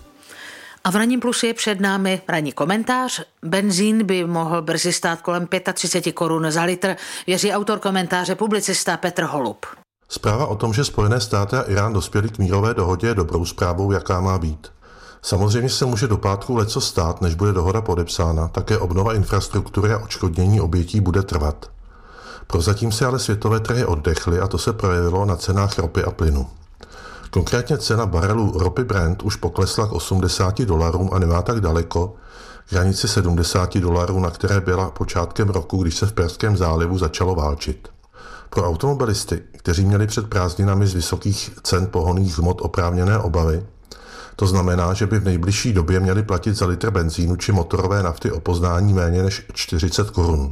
A v Ranním plusu je před námi ranní komentář. Benzín by mohl brzy stát kolem třicet pět korun za litr, věří autor komentáře publicista Petr Holub. Zpráva o tom, že Spojené státy a Irán dospěli k mírové dohodě, je dobrou zprávou, jaká má být. Samozřejmě se může do pátku leco stát, než bude dohoda podepsána, také obnova infrastruktury a odškodnění obětí bude trvat. Prozatím se ale světové trhy oddechly a to se projevilo na cenách ropy a plynu. Konkrétně cena barelu ropy Brent už poklesla k osmdesáti dolarům a nemá tak daleko k hranici sedmdesáti dolarů, na které byla počátkem roku, když se v Perském zálivu začalo válčit. Pro automobilisty, kteří měli před prázdninami z vysokých cen pohonných hmot oprávněné obavy, to znamená, že by v nejbližší době měli platit za litr benzínu či motorové nafty o poznání méně než čtyřicet korun.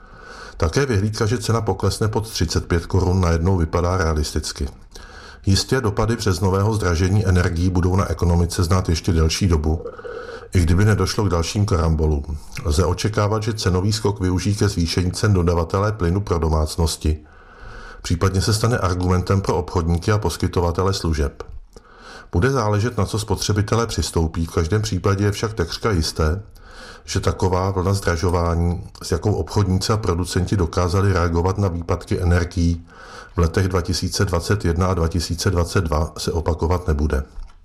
Také vyhlídka, že cena poklesne pod třicet pět korun, najednou vypadá realisticky. Jistě dopady březnového zdražení energií budou na ekonomice znát ještě delší dobu, i kdyby nedošlo k dalším karambolům. Lze očekávat, že cenový skok využijí ke zvýšení cen dodavatelé plynu pro domácnosti. Případně se stane argumentem pro obchodníky a poskytovatele služeb. Bude záležet, na co spotřebitelé přistoupí, v každém případě je však takřka jisté, že taková vlna zdražování, s jakou obchodníci a producenti dokázali reagovat na výpadky energií v letech dva tisíce dvacet jedna a dva tisíce dvacet dva, se opakovat nebude.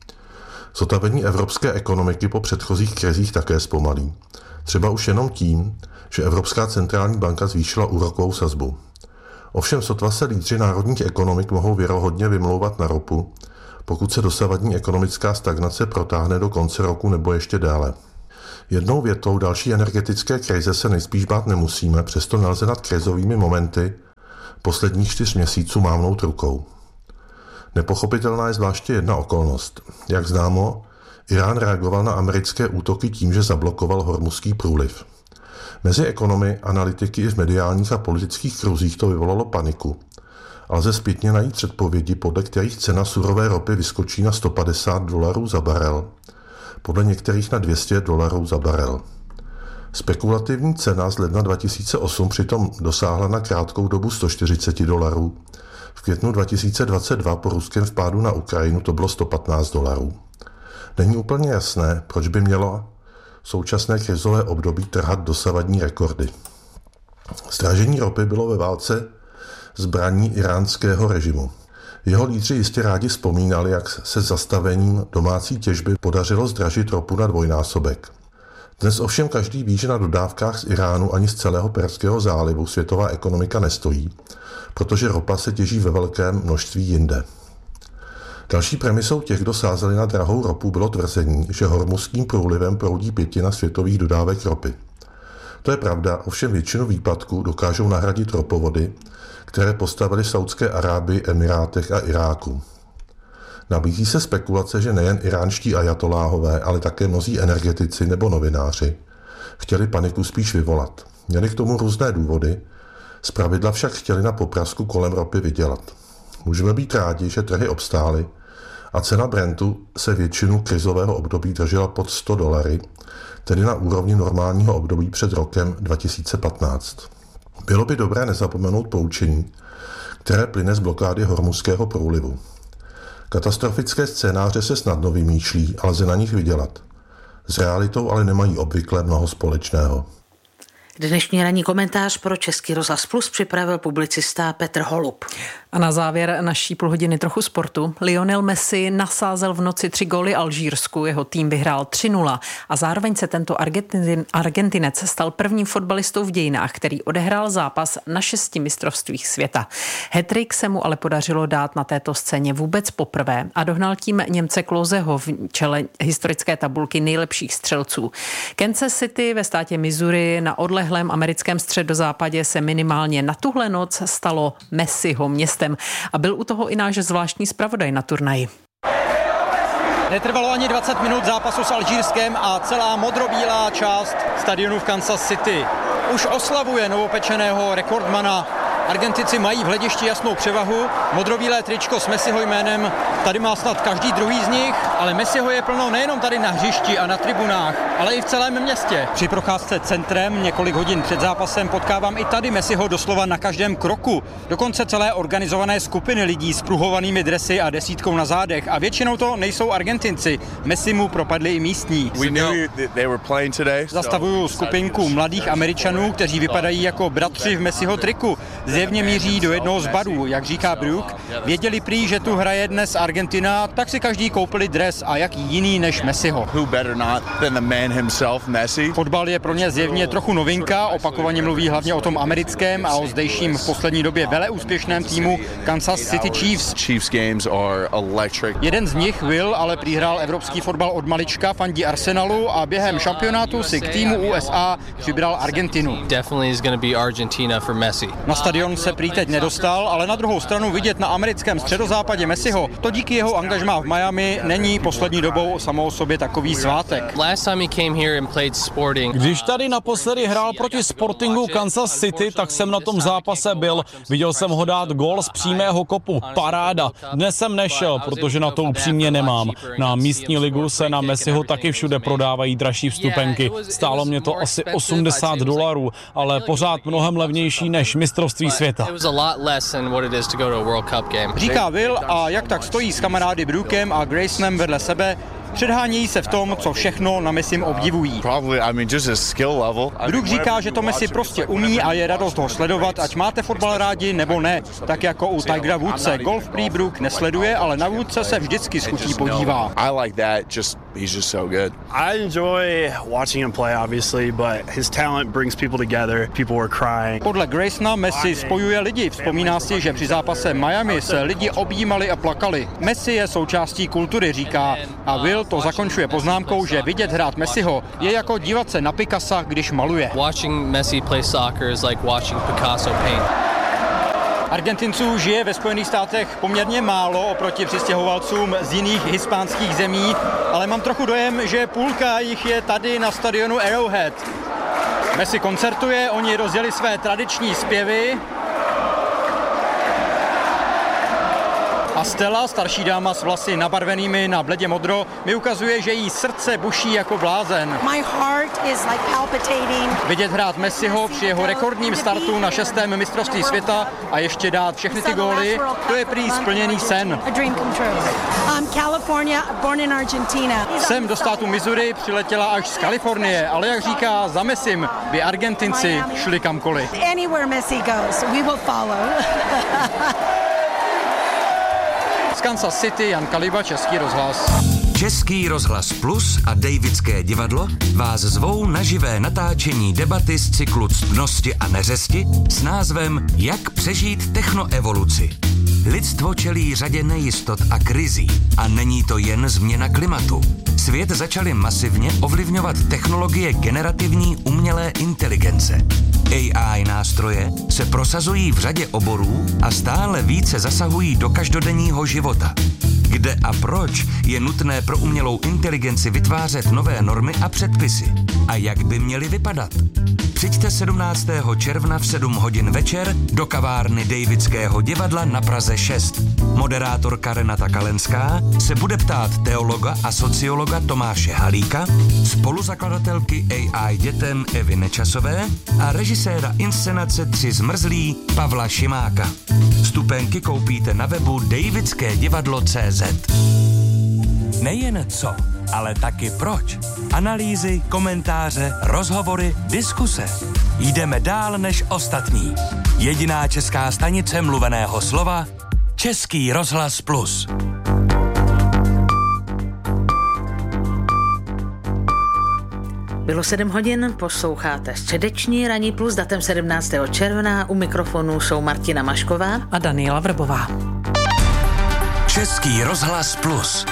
Zotavení evropské ekonomiky po předchozích krizích také zpomalí. Třeba už jenom tím, že Evropská centrální banka zvýšila úrokovou sazbu. Ovšem sotva se lídři národních ekonomik mohou věrohodně vymlouvat na ropu, pokud se dosavadní ekonomická stagnace protáhne do konce roku nebo ještě déle. Jednou větou další energetické krize se nejspíš bát nemusíme, přesto nelze nad krizovými momenty posledních čtyř měsíců mávnout rukou. Nepochopitelná je zvláště jedna okolnost. Jak známo, Irán reagoval na americké útoky tím, že zablokoval Hormuzský průliv. Mezi ekonomy, analytiky i v mediálních a politických kruzích to vyvolalo paniku. A lze zpětně najít předpovědi, podle kterých cena surové ropy vyskočí na sto padesát dolarů za barel, podle některých na dvě stě dolarů za barel. Spekulativní cena z ledna dva tisíce osm přitom dosáhla na krátkou dobu sto čtyřicet dolarů. V květnu dva tisíce dvacet dva po ruském vpádu na Ukrajinu to bylo sto patnáct dolarů. Není úplně jasné, proč by mělo současné krizové období trhat dosavadní rekordy. Zdražení ropy bylo ve válce zbraní iránského režimu. Jeho lídři jistě rádi vzpomínali, jak se zastavením domácí těžby podařilo zdražit ropu na dvojnásobek. Dnes ovšem každý ví, že na dodávkách z Iránu ani z celého Perského zálivu světová ekonomika nestojí, protože ropa se těží ve velkém množství jinde. Další premisou těch, kdo sázeli na drahou ropu, bylo tvrzení, že Hormuzským průlivem proudí pětina světových dodávek ropy. To je pravda, ovšem většinu výpadků dokážou nahradit ropovody, které postavili v Saudské Arábii, Emirátech a Iráku. Nabízí se spekulace, že nejen iránští ajatoláhové, ale také mnozí energetici nebo novináři chtěli paniku spíš vyvolat. Měli k tomu různé důvody, zpravidla však chtěli na poprasku kolem ropy vydělat. Můžeme být rádi, že trhy obstály a cena Brentu se většinu krizového období držela pod sto dolary, tedy na úrovni normálního období před rokem dva tisíce patnáct. Bylo by dobré nezapomenout poučení, které plyne z blokády Hormuzského průlivu. Katastrofické scénáře se snadno vymýšlí a lze na nich vydělat. S realitou ale nemají obvykle mnoho společného. Dnešní ranní komentář pro Český rozhlas Plus připravil publicista Petr Holub. A na závěr naší půlhodiny trochu sportu. Lionel Messi nasázel v noci tři góly Alžírsku, jeho tým vyhrál tři nula a zároveň se tento Argentin, Argentinec stal prvním fotbalistou v dějinách, který odehrál zápas na šesti mistrovstvích světa. Hat-trick se mu ale podařilo dát na této scéně vůbec poprvé a dohnal tím Němce Kloseho v čele historické tabulky nejlepších střelců. Kansas City ve státě Missouri na odlehlém americkém středozápadě se minimálně na tuhle noc stalo Messiho městem a byl u toho i náš zvláštní zpravodaj na turnaji. Netrvalo ani dvacet minut zápasu s Alžírskem a celá modrobílá část stadionu v Kansas City už oslavuje novopečeného rekordmana. Argentinci mají v hledišti jasnou převahu, modrobílé tričko s Messiho jménem tady má snad každý druhý z nich, ale Messiho je plno nejenom tady na hřišti a na tribunách, ale i v celém městě. Při procházce centrem několik hodin před zápasem potkávám i tady Messiho doslova na každém kroku. Dokonce celé organizované skupiny lidí s pruhovanými dresy a desítkou na zádech a většinou to nejsou Argentinci. Messi mu propadli i místní. Zastavuju skupinku mladých Američanů, kteří vypadají jako bratři v Messiho triku. Zjevně míří do jednoho z barů, jak říká Brook. Věděli prý, že tu hraje dnes Argentina, tak si každý koupili dres a jaký jiný než Messiho. Fotbal je pro ně zjevně trochu novinka, opakovaně mluví hlavně o tom americkém a o zdejším v poslední době veleúspěšném týmu Kansas City Chiefs. Jeden z nich, Will, ale prý hrál evropský fotbal od malička, fandí Arsenalu a během šampionátu si k týmu U S A přibral Argentinu. Na stadion se prý teď nedostal, ale na druhou stranu vidět na americkém středozápadě Messiho, to díky jeho angažmá v Miami není poslední dobou samo o sobě takový svátek. Když tady naposledy hrál proti Sportingu Kansas City, tak jsem na tom zápase byl. Viděl jsem ho dát gól z přímého kopu. Paráda. Dnes jsem nešel, protože na to upřímně nemám. Na místní ligu se na Messiho taky všude prodávají dražší vstupenky. Stálo mě to asi osmdesát dolarů, ale pořád mnohem levnější než mistrovství světa. Říká Will a jak tak stojí s kamarády Brookem a Graysonem vedle sebe, předhánějí se v tom, co všechno na Messim obdivují. Brook říká, že to Messi prostě umí a je radost ho sledovat, ať máte fotbal rádi nebo ne. Tak jako u Tigera Woodse. Golf prý Brook nesleduje, ale na Woodse se vždycky s chutí podívá. He's just so good. I enjoy watching him play, obviously, but his talent brings people together. People were crying. Podle Graysona Messi spojuje lidi. Vzpomíná si, že při zápase Miami se lidi objímali a plakali. Messi je součástí kultury, říká. A Will to zakončuje poznámkou, že vidět hrát Messiho je jako dívat se na Picassa, když maluje. Watching Messi play soccer is like watching Picasso paint. Argentinců žije ve Spojených státech poměrně málo oproti přistěhovalcům z jiných hispánských zemí, ale mám trochu dojem, že půlka jich je tady na stadionu Arrowhead. Messi koncertuje, oni rozjeli své tradiční zpěvy. A Stella, starší dáma s vlasy nabarvenými na bledě modro, mi ukazuje, že jí srdce buší jako blázen. My heart is like palpitating. Vidět hrát Messiho při jeho rekordním startu na šestém mistrovství světa a ještě dát všechny ty góly, to je prý splněný sen. Sem do státu Missouri přiletěla až z Kalifornie, ale jak říká, za Messim by Argentinci šli kamkoliv. Anywhere Messi goes, we will follow. Z Kansas City Jan Kaliba, Český rozhlas. Český rozhlas Plus a Davidské divadlo vás zvou na živé natáčení debaty z cyklu Ctnosti a neřesti s názvem Jak přežít technoevoluci. Lidstvo čelí řadě nejistot a krizí a není to jen změna klimatu. Svět začaly masivně ovlivňovat technologie generativní umělé inteligence. A I nástroje se prosazují v řadě oborů a stále více zasahují do každodenního života. Kde a proč je nutné pro umělou inteligenci vytvářet nové normy a předpisy? A jak by měly vypadat? Přijďte sedmnáctého června v sedm hodin večer do kavárny Davidského divadla na Praze šest. Moderátorka Renata Kalenská se bude ptát teologa a sociologa Tomáše Halíka, spoluzakladatelky A I dětem Evy Nečasové a režiséra inscenace Tři zmrzlí Pavla Šimáka. Vstupenky koupíte na webu davidské divadlo tečka cé zet. Nejen co, ale taky proč. Analýzy, komentáře, rozhovory, diskuse. Jdeme dál než ostatní. Jediná česká stanice mluveného slova Český rozhlas Plus. Bylo sedm hodin, posloucháte středeční Ranní Plus datem sedmnáctého června. U mikrofonu jsou Martina Mašková a Daniela Vrbová. Český rozhlas Plus.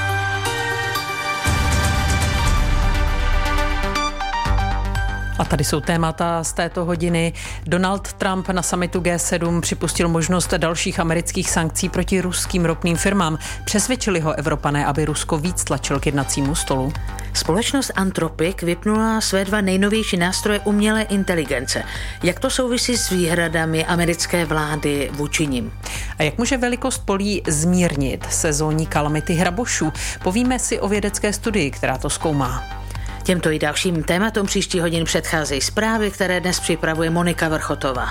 A tady jsou témata z této hodiny. Donald Trump na summitu G sedm připustil možnost dalších amerických sankcí proti ruským ropným firmám. Přesvědčili ho Evropané, aby Rusko víc tlačil k jednacímu stolu. Společnost Anthropic vypnula své dva nejnovější nástroje umělé inteligence. Jak to souvisí s výhradami americké vlády vůči nim? A jak může velikost polí zmírnit sezónní kalamity hrabošů? Povíme si o vědecké studii, která to zkoumá. Těmto i dalším tématům příští hodin předcházejí zprávy, které dnes připravuje Monika Vrchotová.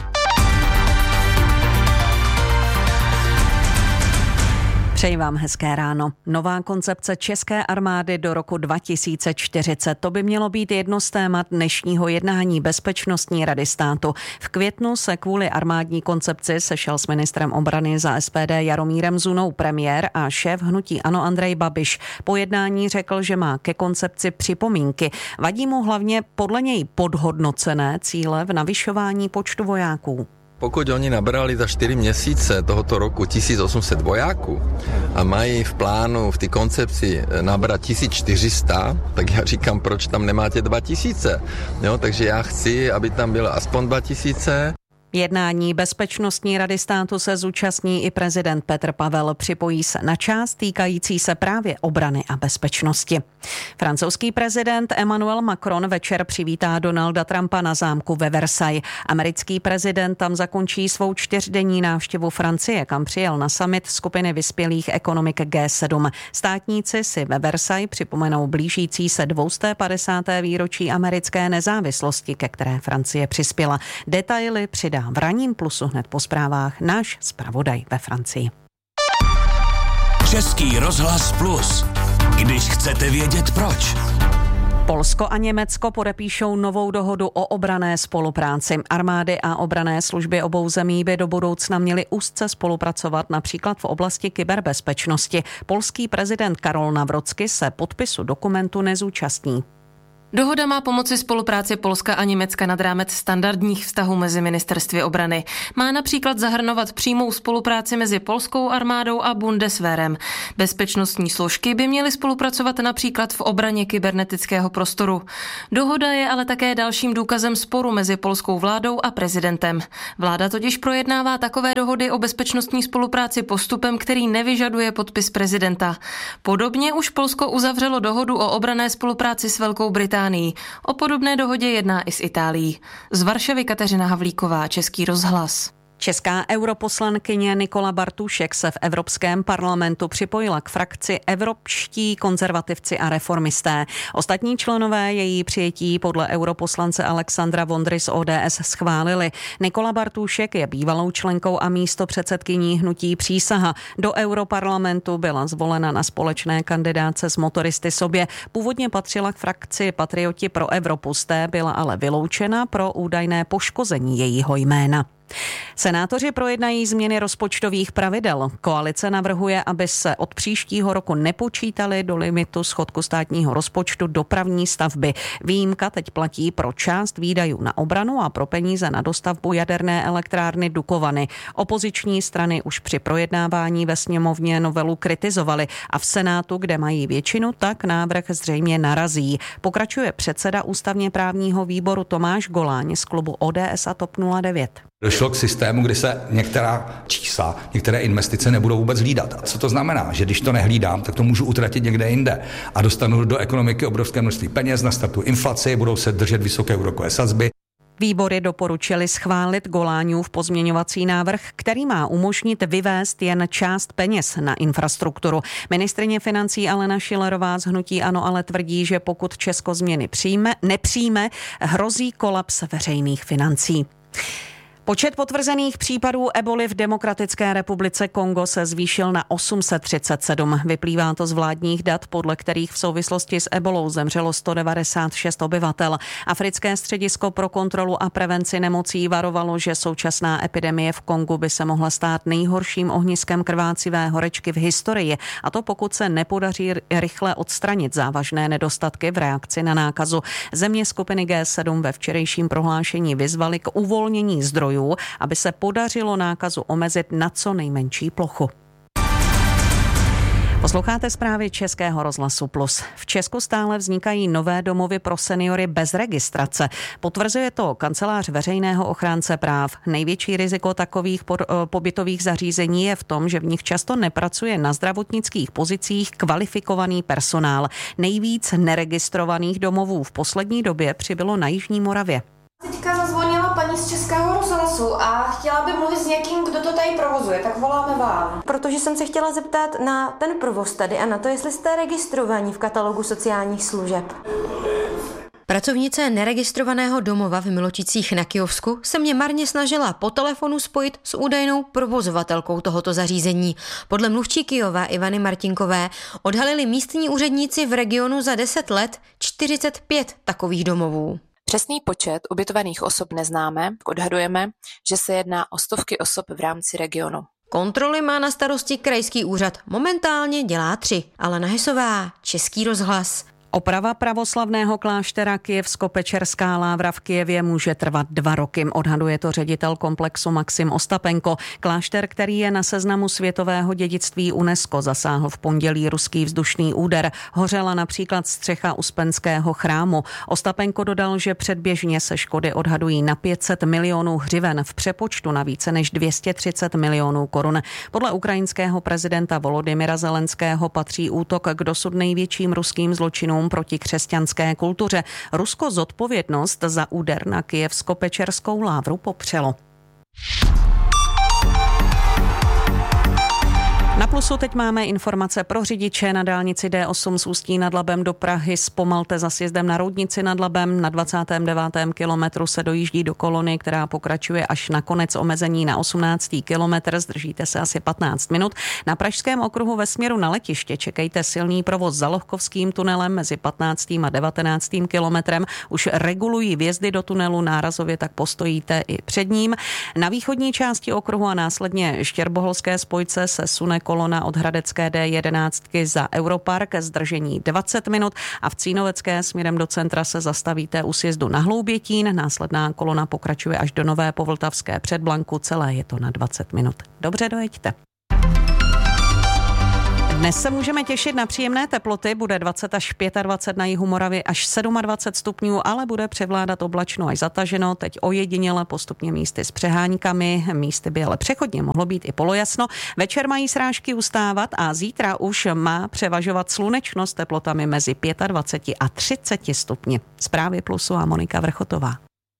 Přeji vám hezké ráno. Nová koncepce české armády do roku dva tisíce čtyřicet. To by mělo být jedno z témat dnešního jednání Bezpečnostní rady státu. V květnu se kvůli armádní koncepci sešel s ministrem obrany za S P D Jaromírem Zunou premiér a šéf hnutí ANO Andrej Babiš. Po jednání řekl, že má ke koncepci připomínky. Vadí mu hlavně podle něj podhodnocené cíle v navyšování počtu vojáků. Pokud oni nabrali za čtyři měsíce tohoto roku tisíc osm set vojáků a mají v plánu, v té koncepci nabrat tisíc čtyři sta, tak já říkám, proč tam nemáte dva tisíce? Jo, takže já chci, aby tam bylo aspoň dva tisíce. Jednání Bezpečnostní rady státu se zúčastní i prezident Petr Pavel. Připojí se na část týkající se právě obrany a bezpečnosti. Francouzský prezident Emmanuel Macron večer přivítá Donalda Trumpa na zámku ve Versailles. Americký prezident tam zakončí svou čtyřdenní návštěvu Francie, kam přijel na summit skupiny vyspělých ekonomik G sedm. Státníci si ve Versailles připomenou blížící se dvě stě padesáté výročí americké nezávislosti, ke které Francie přispěla. Detaily přidá v Ranním plusu hned po zprávách náš zpravodaj ve Francii. Český rozhlas Plus. Když chcete vědět proč. Polsko a Německo podepíšou novou dohodu o obranné spolupráci. Armády a obranné služby obou zemí by do budoucna měly úzce spolupracovat například v oblasti kyberbezpečnosti. Polský prezident Karol Nawrocki se podpisu dokumentu nezúčastní. Dohoda má pomoci spolupráci Polska a Německa nad rámec standardních vztahů mezi ministerstvy obrany. Má například zahrnovat přímou spolupráci mezi polskou armádou a Bundeswehrem. Bezpečnostní složky by měly spolupracovat například v obraně kybernetického prostoru. Dohoda je ale také dalším důkazem sporu mezi polskou vládou a prezidentem. Vláda totiž projednává takové dohody o bezpečnostní spolupráci postupem, který nevyžaduje podpis prezidenta. Podobně už Polsko uzavřelo dohodu o obranné spolupráci s Velkou Británií. O podobné dohodě jedná i s Itálií. Z Varšavy Kateřina Havlíková, Český rozhlas. Česká europoslankyně Nikola Bartušek se v Evropském parlamentu připojila k frakci Evropští konzervativci a reformisté. Ostatní členové její přijetí podle europoslance Alexandra Vondry z O D S schválili. Nikola Bartušek je bývalou členkou a místopředsedkyní hnutí Přísaha. Do europarlamentu byla zvolena na společné kandidáce s motoristy sobě. Původně patřila k frakci Patrioti pro Evropu, z té byla ale vyloučena pro údajné poškození jejího jména. Senátoři projednají změny rozpočtových pravidel. Koalice navrhuje, aby se od příštího roku nepočítaly do limitu schodku státního rozpočtu dopravní stavby. Výjimka teď platí pro část výdajů na obranu a pro peníze na dostavbu jaderné elektrárny Dukovany. Opoziční strany už při projednávání ve sněmovně novelu kritizovaly a v Senátu, kde mají většinu, tak návrh zřejmě narazí. Pokračuje předseda ústavně právního výboru Tomáš Goláň z klubu O D S a TOP nula devět. Došlo k systému, kdy se některá čísla, některé investice nebudou vůbec hlídat. A co to znamená? Že když to nehlídám, tak to můžu utratit někde jinde a dostanu do ekonomiky obrovské množství peněz, nastartují inflaci, budou se držet vysoké úrokové sazby. Výbory doporučili schválit Goláňův pozměňovací návrh, který má umožnit vyvést jen část peněz na infrastrukturu. Ministryně financí Alena Schillerová z hnutí ANO ale tvrdí, že pokud Česko změny přijme, nepřijme, hrozí kolaps veřejných financí. Počet potvrzených případů eboly v Demokratické republice Kongo se zvýšil na osm set třicet sedm. Vyplývá to z vládních dat, podle kterých v souvislosti s ebolou zemřelo sto devadesát šest obyvatel. Africké středisko pro kontrolu a prevenci nemocí varovalo, že současná epidemie v Kongu by se mohla stát nejhorším ohniskem krvácivé horečky v historii, a to pokud se nepodaří rychle odstranit závažné nedostatky v reakci na nákazu. Země skupiny G sedm ve včerejším prohlášení vyzvaly k uvolnění zdrojů, aby se podařilo nákazu omezit na co nejmenší plochu. Posloucháte zprávy Českého rozhlasu Plus. V Česku stále vznikají nové domovy pro seniory bez registrace. Potvrzuje to kancelář veřejného ochránce práv. Největší riziko takových pobytových zařízení je v tom, že v nich často nepracuje na zdravotnických pozicích kvalifikovaný personál. Nejvíc neregistrovaných domovů v poslední době přibylo na Jižní Moravě. Teďka zazvonila paní z Českého rozhlasu a chtěla by mluvit s někým, kdo to tady provozuje, tak voláme vám. Protože jsem se chtěla zeptat na ten provoz tady a na to, jestli jste registrovaní v katalogu sociálních služeb. Pracovnice neregistrovaného domova v Miločicích na Kyjovsku se mě marně snažila po telefonu spojit s údajnou provozovatelkou tohoto zařízení. Podle mluvčí Kyjova Ivany Martinkové odhalili místní úředníci v regionu za deset let čtyřicet pět takových domovů. Přesný počet ubytovaných osob neznáme, odhadujeme, že se jedná o stovky osob v rámci regionu. Kontroly má na starosti krajský úřad, momentálně dělá tři. Alena Hesová, Český rozhlas. Oprava pravoslavného kláštera Kyjevsko-Pečerská Lávra v Kyjevě může trvat dva roky. Odhaduje to ředitel komplexu Maxim Ostapenko. Klášter, který je na seznamu světového dědictví UNESCO, zasáhl v pondělí ruský vzdušný úder. Hořela například střecha Uspenského chrámu. Ostapenko dodal, že předběžně se škody odhadují na pět set milionů hřiven, v přepočtu na více než dvě stě třicet milionů korun. Podle ukrajinského prezidenta Volodymyra Zelenského patří útok k dosud největším ruským zločinům proti křesťanské kultuře. Rusko zodpovědnost za úder na Kyjevsko-Pečerskou Lávru popřelo. Na Plusu teď máme informace pro řidiče. Na dálnici D osm z Ústí nad Labem do Prahy zpomalte za sjezdem na Roudnici nad Labem. Na dvacátém devátém kilometru se dojíždí do kolony, která pokračuje až na konec omezení na osmnáctý kilometr. Zdržíte se asi patnáct minut. Na Pražském okruhu ve směru na letiště čekejte silný provoz za Lohkovským tunelem mezi patnáctým a devatenáctým kilometrem. Už regulují vjezdy do tunelu, nárazově tak postojíte i před ním. Na východní části okruhu a následně Štěrboholské spojce se sune kolona od hradecké D jedenáct za Europark, zdržení dvacet minut a v Cínovecké směrem do centra se zastavíte u sjezdu na Hloubětín. Následná kolona pokračuje až do Nové Povltavské Předblanku, celé je to na dvacet minut. Dobře, dojeďte. Dnes se můžeme těšit na příjemné teploty, bude dvacet až dvacet pět na jihu Moravy až dvacet sedm stupňů, ale bude převládat oblačno až zataženo, teď ojediněle postupně místy s přeháňkami, místy by ale přechodně mohlo být i polojasno. Večer mají srážky ustávat a zítra už má převažovat slunečno s teplotami mezi dvacet pět a třicet stupni. Zprávy Plusu a Monika Vrchotová.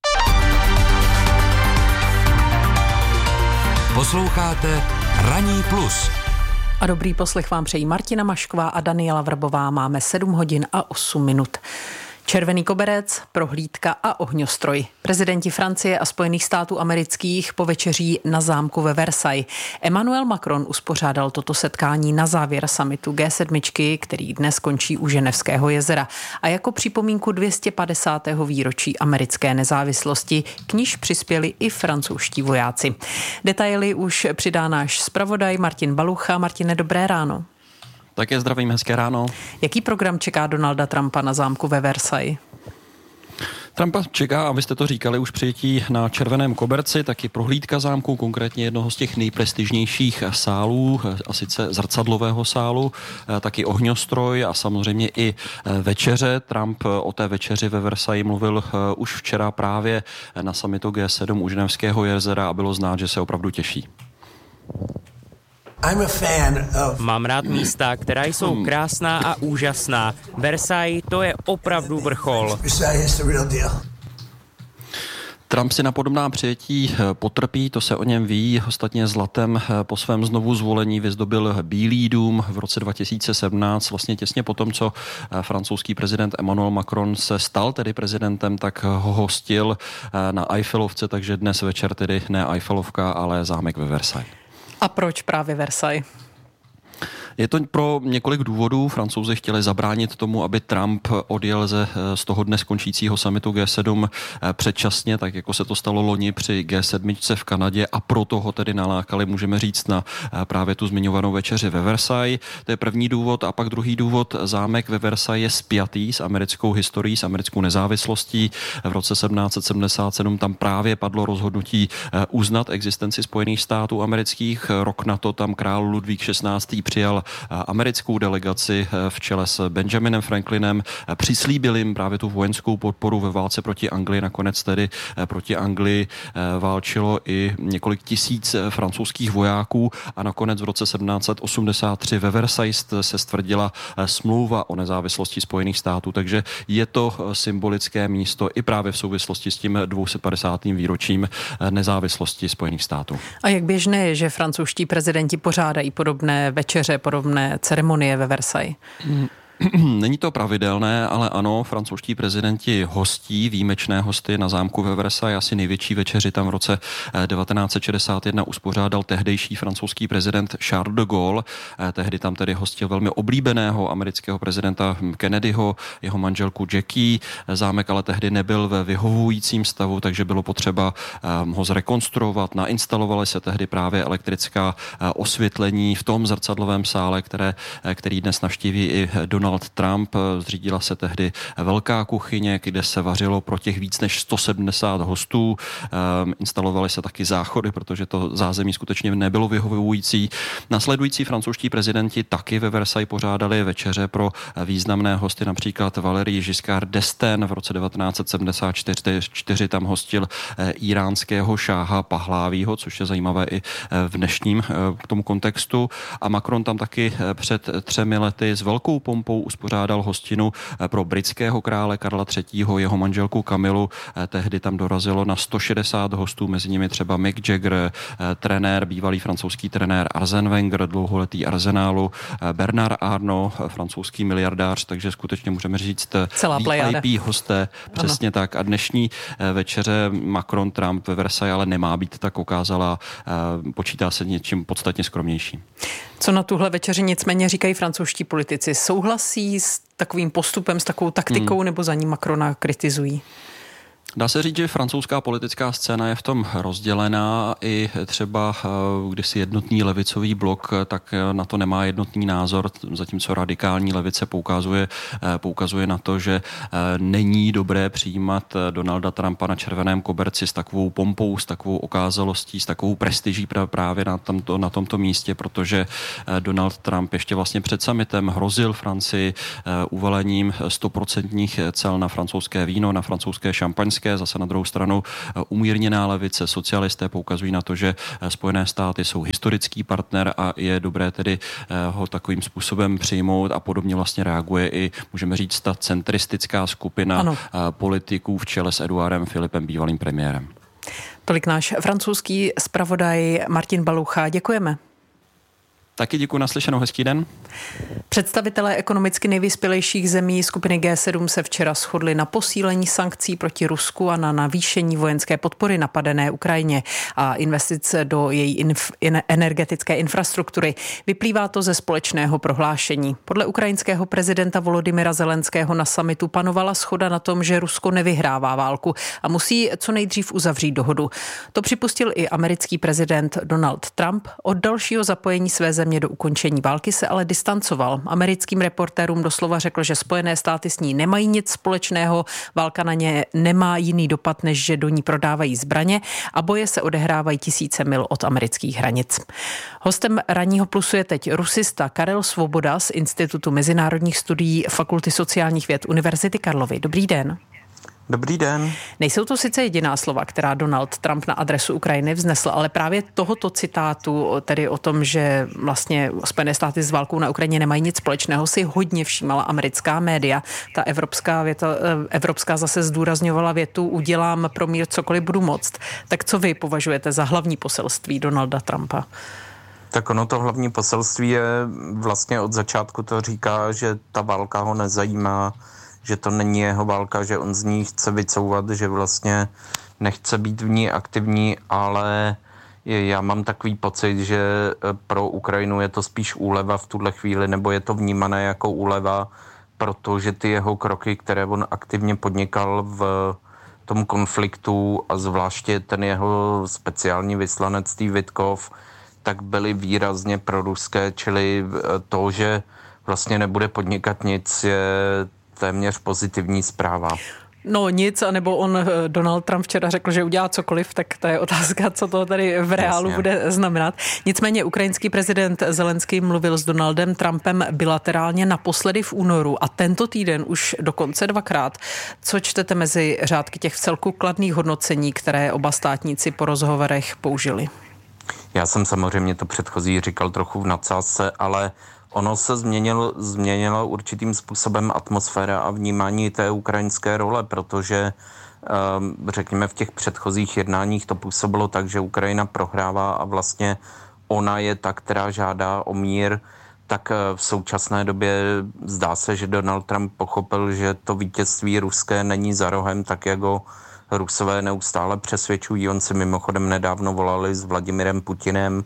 Posloucháte Ranní plus. A dobrý poslech vám přejí Martina Mašková a Daniela Vrbová. Máme sedm hodin a osm minut. Červený koberec, prohlídka a ohňostroj. Prezidenti Francie a Spojených států amerických povečeří na zámku ve Versailles. Emmanuel Macron uspořádal toto setkání na závěr summitu G sedm, který dnes končí u Ženevského jezera. A jako připomínku dvě stě padesátého výročí americké nezávislosti, k níž přispěli i francouzští vojáci. Detaily už přidá náš zpravodaj Martin Balucha. Martine, dobré ráno. Také zdravím, hezké ráno. Jaký program čeká Donalda Trumpa na zámku ve Versailles? Trumpa čeká, a vy jste to říkali, už přijetí na červeném koberci, taky prohlídka zámku, konkrétně jednoho z těch nejprestižnějších sálů, a sice zrcadlového sálu, taky ohňostroj a samozřejmě i večeře. Trump o té večeři ve Versailles mluvil už včera právě na summitu G sedm u Ženevského jezera a bylo znát, že se opravdu těší. Mám rád místa, která jsou krásná a úžasná. Versailles, to je opravdu vrchol. Trump si na podobná přijetí potrpí, to se o něm ví. Ostatně zlatem po svém znovu zvolení vyzdobil Bílý dům v roce dva tisíce sedmnáct, vlastně těsně potom, co francouzský prezident Emmanuel Macron se stal tedy prezidentem, tak ho hostil na Eiffelovce, takže dnes večer tedy ne Eiffelovka, ale zámek ve Versailles. A proč právě Versailles? Je to pro několik důvodů. Francouzi chtěli zabránit tomu, aby Trump odjel ze, z toho dnes končícího summitu G sedm předčasně, tak jako se to stalo loni při G sedm v Kanadě, a proto ho tedy nalákali, můžeme říct, na právě tu zmiňovanou večeři ve Versailles. To je první důvod. A pak druhý důvod, zámek ve Versailles je spjatý s americkou historií, s americkou nezávislostí. V roce sedmnáct set sedmdesát sedm tam právě padlo rozhodnutí uznat existenci Spojených států amerických. Rok na to tam král Ludvík šestnáctý přijal americkou delegaci v čele s Benjaminem Franklinem. Přislíbil jim právě tu vojenskou podporu ve válce proti Anglii. Nakonec tedy proti Anglii válčilo i několik tisíc francouzských vojáků a nakonec v roce sedmnáct set osmdesát tři ve Versailles se stvrdila smlouva o nezávislosti Spojených států, takže je to symbolické místo i právě v souvislosti s tím dvě stě padesátým výročím nezávislosti Spojených států. A jak běžné je, že francouzští prezidenti pořádají podobné večeře, podobné ceremonie ve Versailles? Není to pravidelné, ale ano, francouzští prezidenti hostí výjimečné hosty na zámku ve Versailles. Asi největší večeři tam v roce devatenáct set šedesát jedna uspořádal tehdejší francouzský prezident Charles de Gaulle. Tehdy tam tedy hostil velmi oblíbeného amerického prezidenta Kennedyho, jeho manželku Jackie. Zámek ale tehdy nebyl ve vyhovujícím stavu, takže bylo potřeba ho zrekonstruovat. Nainstalovaly se tehdy právě elektrická osvětlení v tom zrcadlovém sále, které, který dnes navštíví i Donald Donald Trump. Zřídila se tehdy velká kuchyně, kde se vařilo pro těch víc než sto sedmdesát hostů. Instalovaly se taky záchody, protože to zázemí skutečně nebylo vyhovující. Nasledující francouzští prezidenti taky ve Versailles pořádali večeře pro významné hosty, například Valéry Giscard d'Estaing v roce devatenáct set sedmdesát čtyři tam hostil iránského šáha Pahlávího, což je zajímavé i v dnešním k tomu kontextu. A Macron tam taky před třemi lety s velkou pompou uspořádal hostinu pro britského krále Karla třetího, jeho manželku Kamilu. Tehdy tam dorazilo na sto šedesát hostů, mezi nimi třeba Mick Jagger, trenér, bývalý francouzský trenér Arsène Wenger, dlouholetý Arsenálu, Bernard Arnault, francouzský miliardář, takže skutečně můžeme říct celá V I P hosté. Přesně ano. tak. A dnešní večeře Macron Trump ve Versailles ale nemá být tak okázala, počítá se něčím podstatně skromnější. Co na tuhle večeři nicméně říkají francouzští politici? Souhlasí s takovým postupem, s takovou taktikou, hmm. nebo za ní Macrona kritizují? Dá se říct, že francouzská politická scéna je v tom rozdělená. I třeba když si jednotný levicový blok, tak na to nemá jednotný názor, zatímco radikální levice poukazuje, poukazuje na to, že není dobré přijímat Donalda Trumpa na červeném koberci s takovou pompou, s takovou okázalostí, s takovou prestiží právě na tomto, na tomto místě, protože Donald Trump ještě vlastně před summitem hrozil Francii uvalením stoprocentních cel na francouzské víno, na francouzské šampaňské. Zase na druhou stranu umírněná levice, socialisté poukazují na to, že Spojené státy jsou historický partner a je dobré tedy ho takovým způsobem přijmout a podobně vlastně reaguje i, můžeme říct, ta centristická skupina ano. politiků v čele s Eduardem Philippem, bývalým premiérem. Tolik náš francouzský zpravodaj Martin Balucha. Děkujeme. Taky děkuji, naslyšenou, hezký den. Představitelé ekonomicky nejvyspělejších zemí skupiny G sedm se včera shodli na posílení sankcí proti Rusku a na navýšení vojenské podpory napadené Ukrajině a investice do její inf- energetické infrastruktury. Vyplývá to ze společného prohlášení. Podle ukrajinského prezidenta Volodymyra Zelenského na summitu panovala shoda na tom, že Rusko nevyhrává válku a musí co nejdřív uzavřít dohodu. To připustil i americký prezident Donald Trump. Od dalšího zapojení své země do ukončení války se ale distancoval. Americkým reportérům doslova řekl, že Spojené státy s ní nemají nic společného, válka na ně nemá jiný dopad, než že do ní prodávají zbraně a boje se odehrávají tisíce mil od amerických hranic. Hostem Ranního plusu je teď rusista Karel Svoboda z Institutu mezinárodních studií Fakulty sociálních věd Univerzity Karlovy. Dobrý den. Dobrý den. Nejsou to sice jediná slova, která Donald Trump na adresu Ukrajiny vznesl, ale právě tohoto citátu, tedy o tom, že vlastně Spojené státy s válkou na Ukrajině nemají nic společného, si hodně všímala americká média. Ta evropská, věta, evropská zase zdůrazňovala větu udělám pro mír cokoliv budu moct. Tak co vy považujete za hlavní poselství Donalda Trumpa? Tak ono to hlavní poselství je vlastně od začátku to říká, že ta válka ho nezajímá, že to není jeho válka, že on z ní chce vycouvat, že vlastně nechce být v ní aktivní, ale je, já mám takový pocit, že pro Ukrajinu je to spíš úleva v tuhle chvíli, nebo je to vnímané jako úleva, protože ty jeho kroky, které on aktivně podnikal v tom konfliktu a zvláště ten jeho speciální vyslanec Steve Witkoff, tak byly výrazně proruské, čili to, že vlastně nebude podnikat nic, je téměř pozitivní zpráva. No nic, anebo on, Donald Trump včera řekl, že udělá cokoliv, tak to je otázka, co to tady v reálu Jasně. bude znamenat. Nicméně ukrajinský prezident Zelenský mluvil s Donaldem Trumpem bilaterálně naposledy v únoru a tento týden už dokonce dvakrát. Co čtete mezi řádky těch vcelku kladných hodnocení, které oba státníci po rozhovorech použili? Já jsem samozřejmě to předchozí říkal trochu v nadsázce, ale ono se změnil, změnila určitým způsobem atmosféra a vnímání té ukrajinské role, protože řekněme v těch předchozích jednáních to působilo tak, že Ukrajina prohrává a vlastně ona je ta, která žádá o mír, tak v současné době zdá se, že Donald Trump pochopil, že to vítězství ruské není za rohem, tak jak ho Rusové neustále přesvědčují. On si mimochodem nedávno volali s Vladimirem Putinem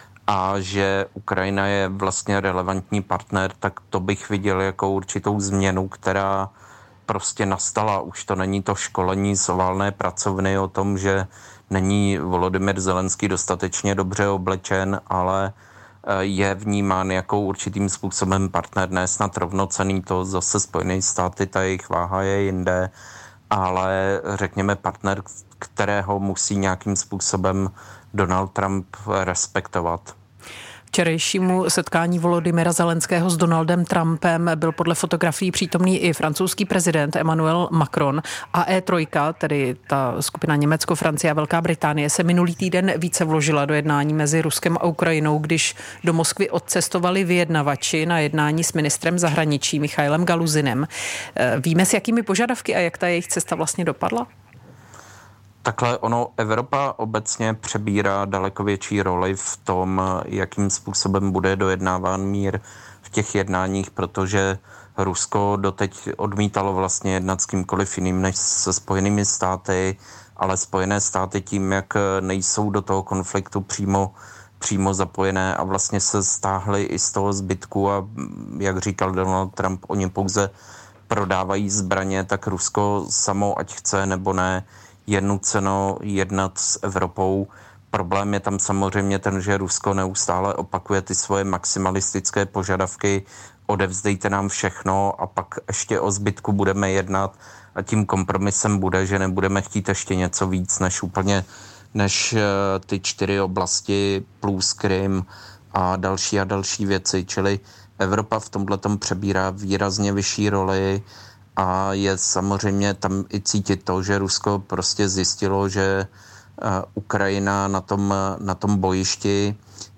a že Ukrajina je vlastně relevantní partner, tak to bych viděl jako určitou změnu, která prostě nastala. Už to není to školení z oválné pracovny o tom, že není Volodymyr Zelenský dostatečně dobře oblečen, ale je vnímán jako určitým způsobem partner, ne snad rovnocenný, to zase Spojené státy, ta jejich váha je jinde, ale řekněme partner, kterého musí nějakým způsobem Donald Trump respektovat. Včerejšímu setkání Volodymyra Zelenského s Donaldem Trumpem byl podle fotografií přítomný i francouzský prezident Emmanuel Macron a E tři, tedy ta skupina Německo, Francie a Velká Británie, se minulý týden více vložila do jednání mezi Ruskem a Ukrajinou, když do Moskvy odcestovali vyjednavači na jednání s ministrem zahraničí Michailem Galuzinem. Víme, s jakými požadavky a jak ta jejich cesta vlastně dopadla? Takhle ono, Evropa obecně přebírá daleko větší roli v tom, jakým způsobem bude dojednáván mír v těch jednáních, protože Rusko doteď odmítalo vlastně jednat s kýmkoliv jiným než se Spojenými státy, ale Spojené státy tím, jak nejsou do toho konfliktu přímo, přímo zapojené a vlastně se stáhly i z toho zbytku a jak říkal Donald Trump, oni pouze prodávají zbraně, tak Rusko samo, ať chce nebo ne, je nuceno jednat s Evropou. Problém je tam samozřejmě ten, že Rusko neustále opakuje ty svoje maximalistické požadavky, odevzdejte nám všechno a pak ještě o zbytku budeme jednat a tím kompromisem bude, že nebudeme chtít ještě něco víc než úplně než ty čtyři oblasti plus Krym a další a další věci, čili Evropa v tomhletom přebírá výrazně vyšší roli a je samozřejmě tam i cítit to, že Rusko prostě zjistilo, že Ukrajina na tom, na tom bojišti